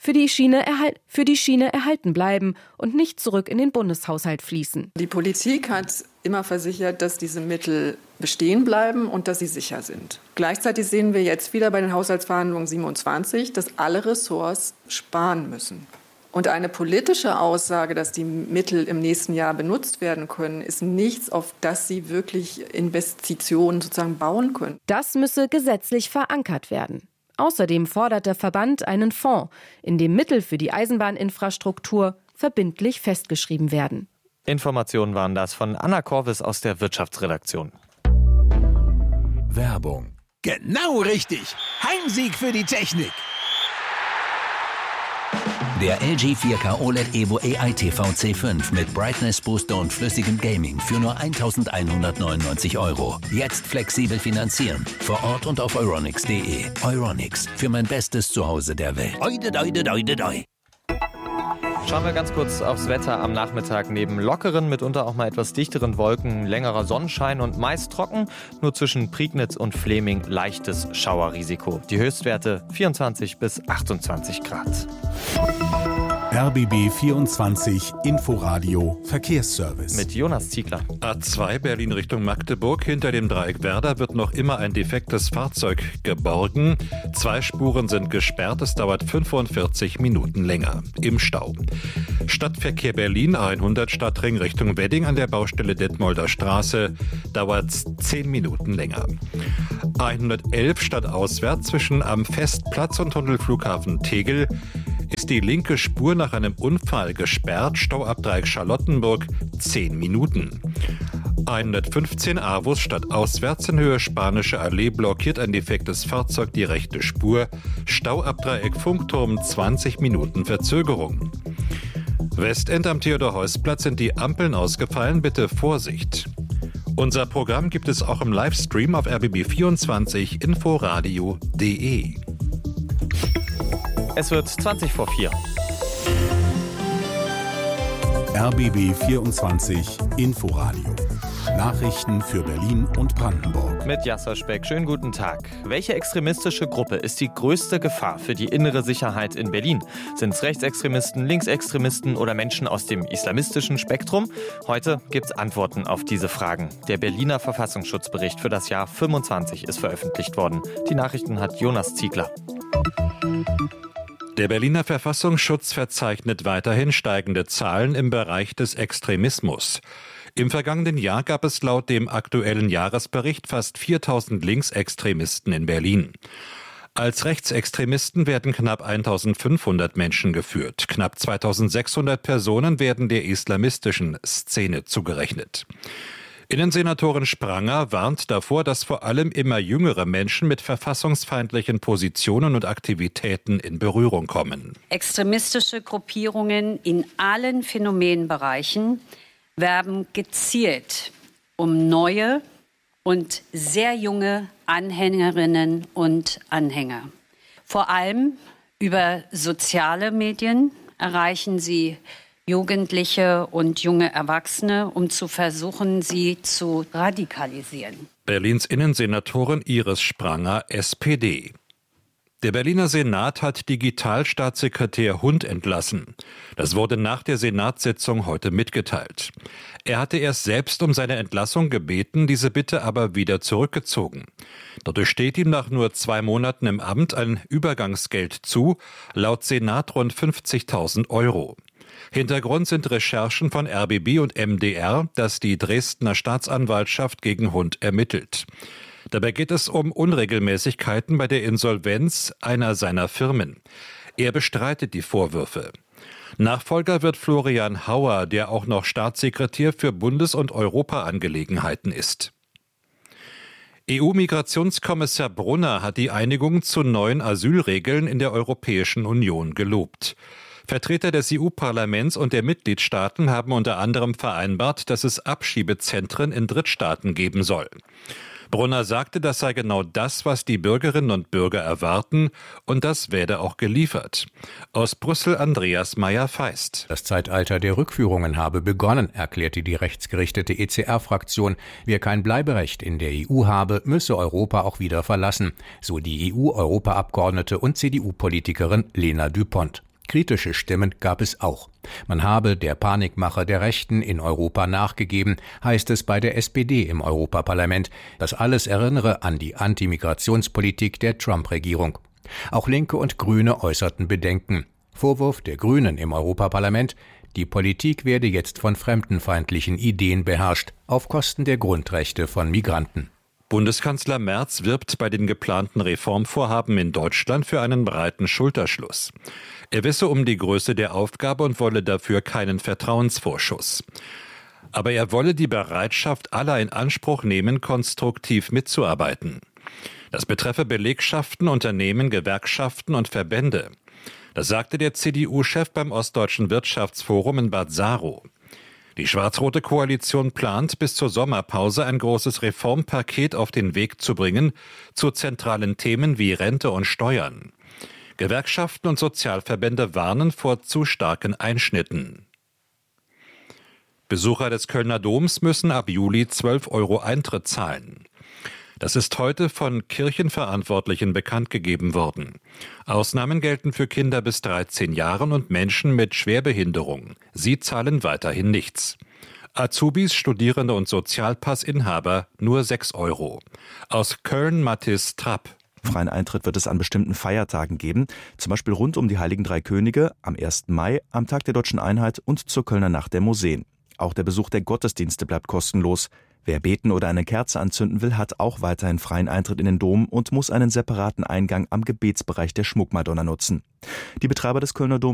für die Schiene erhalten bleiben und nicht zurück in den Bundeshaushalt fließen. Die Politik hat immer versichert, dass diese Mittel bestehen bleiben und dass sie sicher sind. Gleichzeitig sehen wir jetzt wieder bei den Haushaltsverhandlungen 27, dass alle Ressorts sparen müssen. Und eine politische Aussage, dass die Mittel im nächsten Jahr benutzt werden können, ist nichts, auf das sie wirklich Investitionen sozusagen bauen können. Das müsse gesetzlich verankert werden. Außerdem fordert der Verband einen Fonds, in dem Mittel für die Eisenbahninfrastruktur verbindlich festgeschrieben werden. Informationen waren das von Anna Korvis aus der Wirtschaftsredaktion. Werbung. Genau richtig. Heimsieg für die Technik. Der LG 4K OLED Evo AI TV C5 mit Brightness Booster und flüssigem Gaming für nur 1.199 €. Jetzt flexibel finanzieren. Vor Ort und auf euronics.de. Euronics, für mein bestes Zuhause der Welt. Schauen wir ganz kurz aufs Wetter am Nachmittag. Neben lockeren, mitunter auch mal etwas dichteren Wolken, längerer Sonnenschein und meist trocken. Nur zwischen Prignitz und Fleming leichtes Schauerrisiko. Die Höchstwerte 24 bis 28 Grad. RBB 24 Inforadio Verkehrsservice. Mit Jonas Ziegler. A2 Berlin Richtung Magdeburg. Hinter dem Dreieck Werder wird noch immer ein defektes Fahrzeug geborgen. 2 Spuren sind gesperrt. Es dauert 45 Minuten länger im Stau. Stadtverkehr Berlin A100 Stadtring Richtung Wedding an der Baustelle Detmolder Straße. Dauert 10 Minuten länger. A111 stadtauswärts zwischen am Festplatz und Tunnelflughafen Tegel ist die linke Spur nach einem Unfall gesperrt. Stauabdreieck Charlottenburg 10 Minuten. 115 Avus stadtauswärts in Höhe Spanische Allee blockiert ein defektes Fahrzeug die rechte Spur. Stauabdreieck Funkturm 20 Minuten Verzögerung. Westend am Theodor-Heuss-Platz sind die Ampeln ausgefallen. Bitte Vorsicht. Unser Programm gibt es auch im Livestream auf rbb24 inforadio.de. Es wird 20 vor 4. RBB 24 Inforadio. Nachrichten für Berlin und Brandenburg. Mit Jasser Speck. Schönen guten Tag. Welche extremistische Gruppe ist die größte Gefahr für die innere Sicherheit in Berlin? Sind es Rechtsextremisten, Linksextremisten oder Menschen aus dem islamistischen Spektrum? Heute gibt es Antworten auf diese Fragen. Der Berliner Verfassungsschutzbericht für das Jahr 25 ist veröffentlicht worden. Die Nachrichten hat Jonas Ziegler. Der Berliner Verfassungsschutz verzeichnet weiterhin steigende Zahlen im Bereich des Extremismus. Im vergangenen Jahr gab es laut dem aktuellen Jahresbericht fast 4.000 Linksextremisten in Berlin. Als Rechtsextremisten werden knapp 1.500 Menschen geführt. Knapp 2.600 Personen werden der islamistischen Szene zugerechnet. Innensenatorin Spranger warnt davor, dass vor allem immer jüngere Menschen mit verfassungsfeindlichen Positionen und Aktivitäten in Berührung kommen. Extremistische Gruppierungen in allen Phänomenbereichen werben gezielt um neue und sehr junge Anhängerinnen und Anhänger. Vor allem über soziale Medien erreichen sie Jugendliche und junge Erwachsene, um zu versuchen, sie zu radikalisieren. Berlins Innensenatorin Iris Spranger, SPD. Der Berliner Senat hat Digitalstaatssekretär Hund entlassen. Das wurde nach der Senatssitzung heute mitgeteilt. Er hatte erst selbst um seine Entlassung gebeten, diese Bitte aber wieder zurückgezogen. Dadurch steht ihm nach nur 2 Monaten im Amt ein Übergangsgeld zu, laut Senat rund 50.000 €. Hintergrund sind Recherchen von RBB und MDR, das die Dresdner Staatsanwaltschaft gegen Hund ermittelt. Dabei geht es um Unregelmäßigkeiten bei der Insolvenz einer seiner Firmen. Er bestreitet die Vorwürfe. Nachfolger wird Florian Hauer, der auch noch Staatssekretär für Bundes- und Europaangelegenheiten ist. EU-Migrationskommissar Brunner hat die Einigung zu neuen Asylregeln in der Europäischen Union gelobt. Vertreter des EU-Parlaments und der Mitgliedstaaten haben unter anderem vereinbart, dass es Abschiebezentren in Drittstaaten geben soll. Brunner sagte, das sei genau das, was die Bürgerinnen und Bürger erwarten, und das werde auch geliefert. Aus Brüssel Andreas Meyer-Feist. Das Zeitalter der Rückführungen habe begonnen, erklärte die rechtsgerichtete ECR-Fraktion. Wer kein Bleiberecht in der EU habe, müsse Europa auch wieder verlassen, so die EU-Europaabgeordnete und CDU-Politikerin Lena Düpont. Kritische Stimmen gab es auch. Man habe der Panikmache der Rechten in Europa nachgegeben, heißt es bei der SPD im Europaparlament. Das alles erinnere an die Antimigrationspolitik der Trump-Regierung. Auch Linke und Grüne äußerten Bedenken. Vorwurf der Grünen im Europaparlament: Die Politik werde jetzt von fremdenfeindlichen Ideen beherrscht, auf Kosten der Grundrechte von Migranten. Bundeskanzler Merz wirbt bei den geplanten Reformvorhaben in Deutschland für einen breiten Schulterschluss. Er wisse um die Größe der Aufgabe und wolle dafür keinen Vertrauensvorschuss. Aber er wolle die Bereitschaft aller in Anspruch nehmen, konstruktiv mitzuarbeiten. Das betreffe Belegschaften, Unternehmen, Gewerkschaften und Verbände. Das sagte der CDU-Chef beim Ostdeutschen Wirtschaftsforum in Bad Saro. Die schwarz-rote Koalition plant, bis zur Sommerpause ein großes Reformpaket auf den Weg zu bringen zu zentralen Themen wie Rente und Steuern. Gewerkschaften und Sozialverbände warnen vor zu starken Einschnitten. Besucher des Kölner Doms müssen ab Juli 12 € Eintritt zahlen. Das ist heute von Kirchenverantwortlichen bekannt gegeben worden. Ausnahmen gelten für Kinder bis 13 Jahren und Menschen mit Schwerbehinderung. Sie zahlen weiterhin nichts. Azubis, Studierende und Sozialpassinhaber nur 6 €. Aus Köln Mathis Trapp. Freien Eintritt wird es an bestimmten Feiertagen geben, zum Beispiel rund um die Heiligen Drei Könige, am 1. Mai, am Tag der Deutschen Einheit und zur Kölner Nacht der Museen. Auch der Besuch der Gottesdienste bleibt kostenlos. Wer beten oder eine Kerze anzünden will, hat auch weiterhin freien Eintritt in den Dom und muss einen separaten Eingang am Gebetsbereich der Schmuckmadonna nutzen. Die Betreiber des Kölner Doms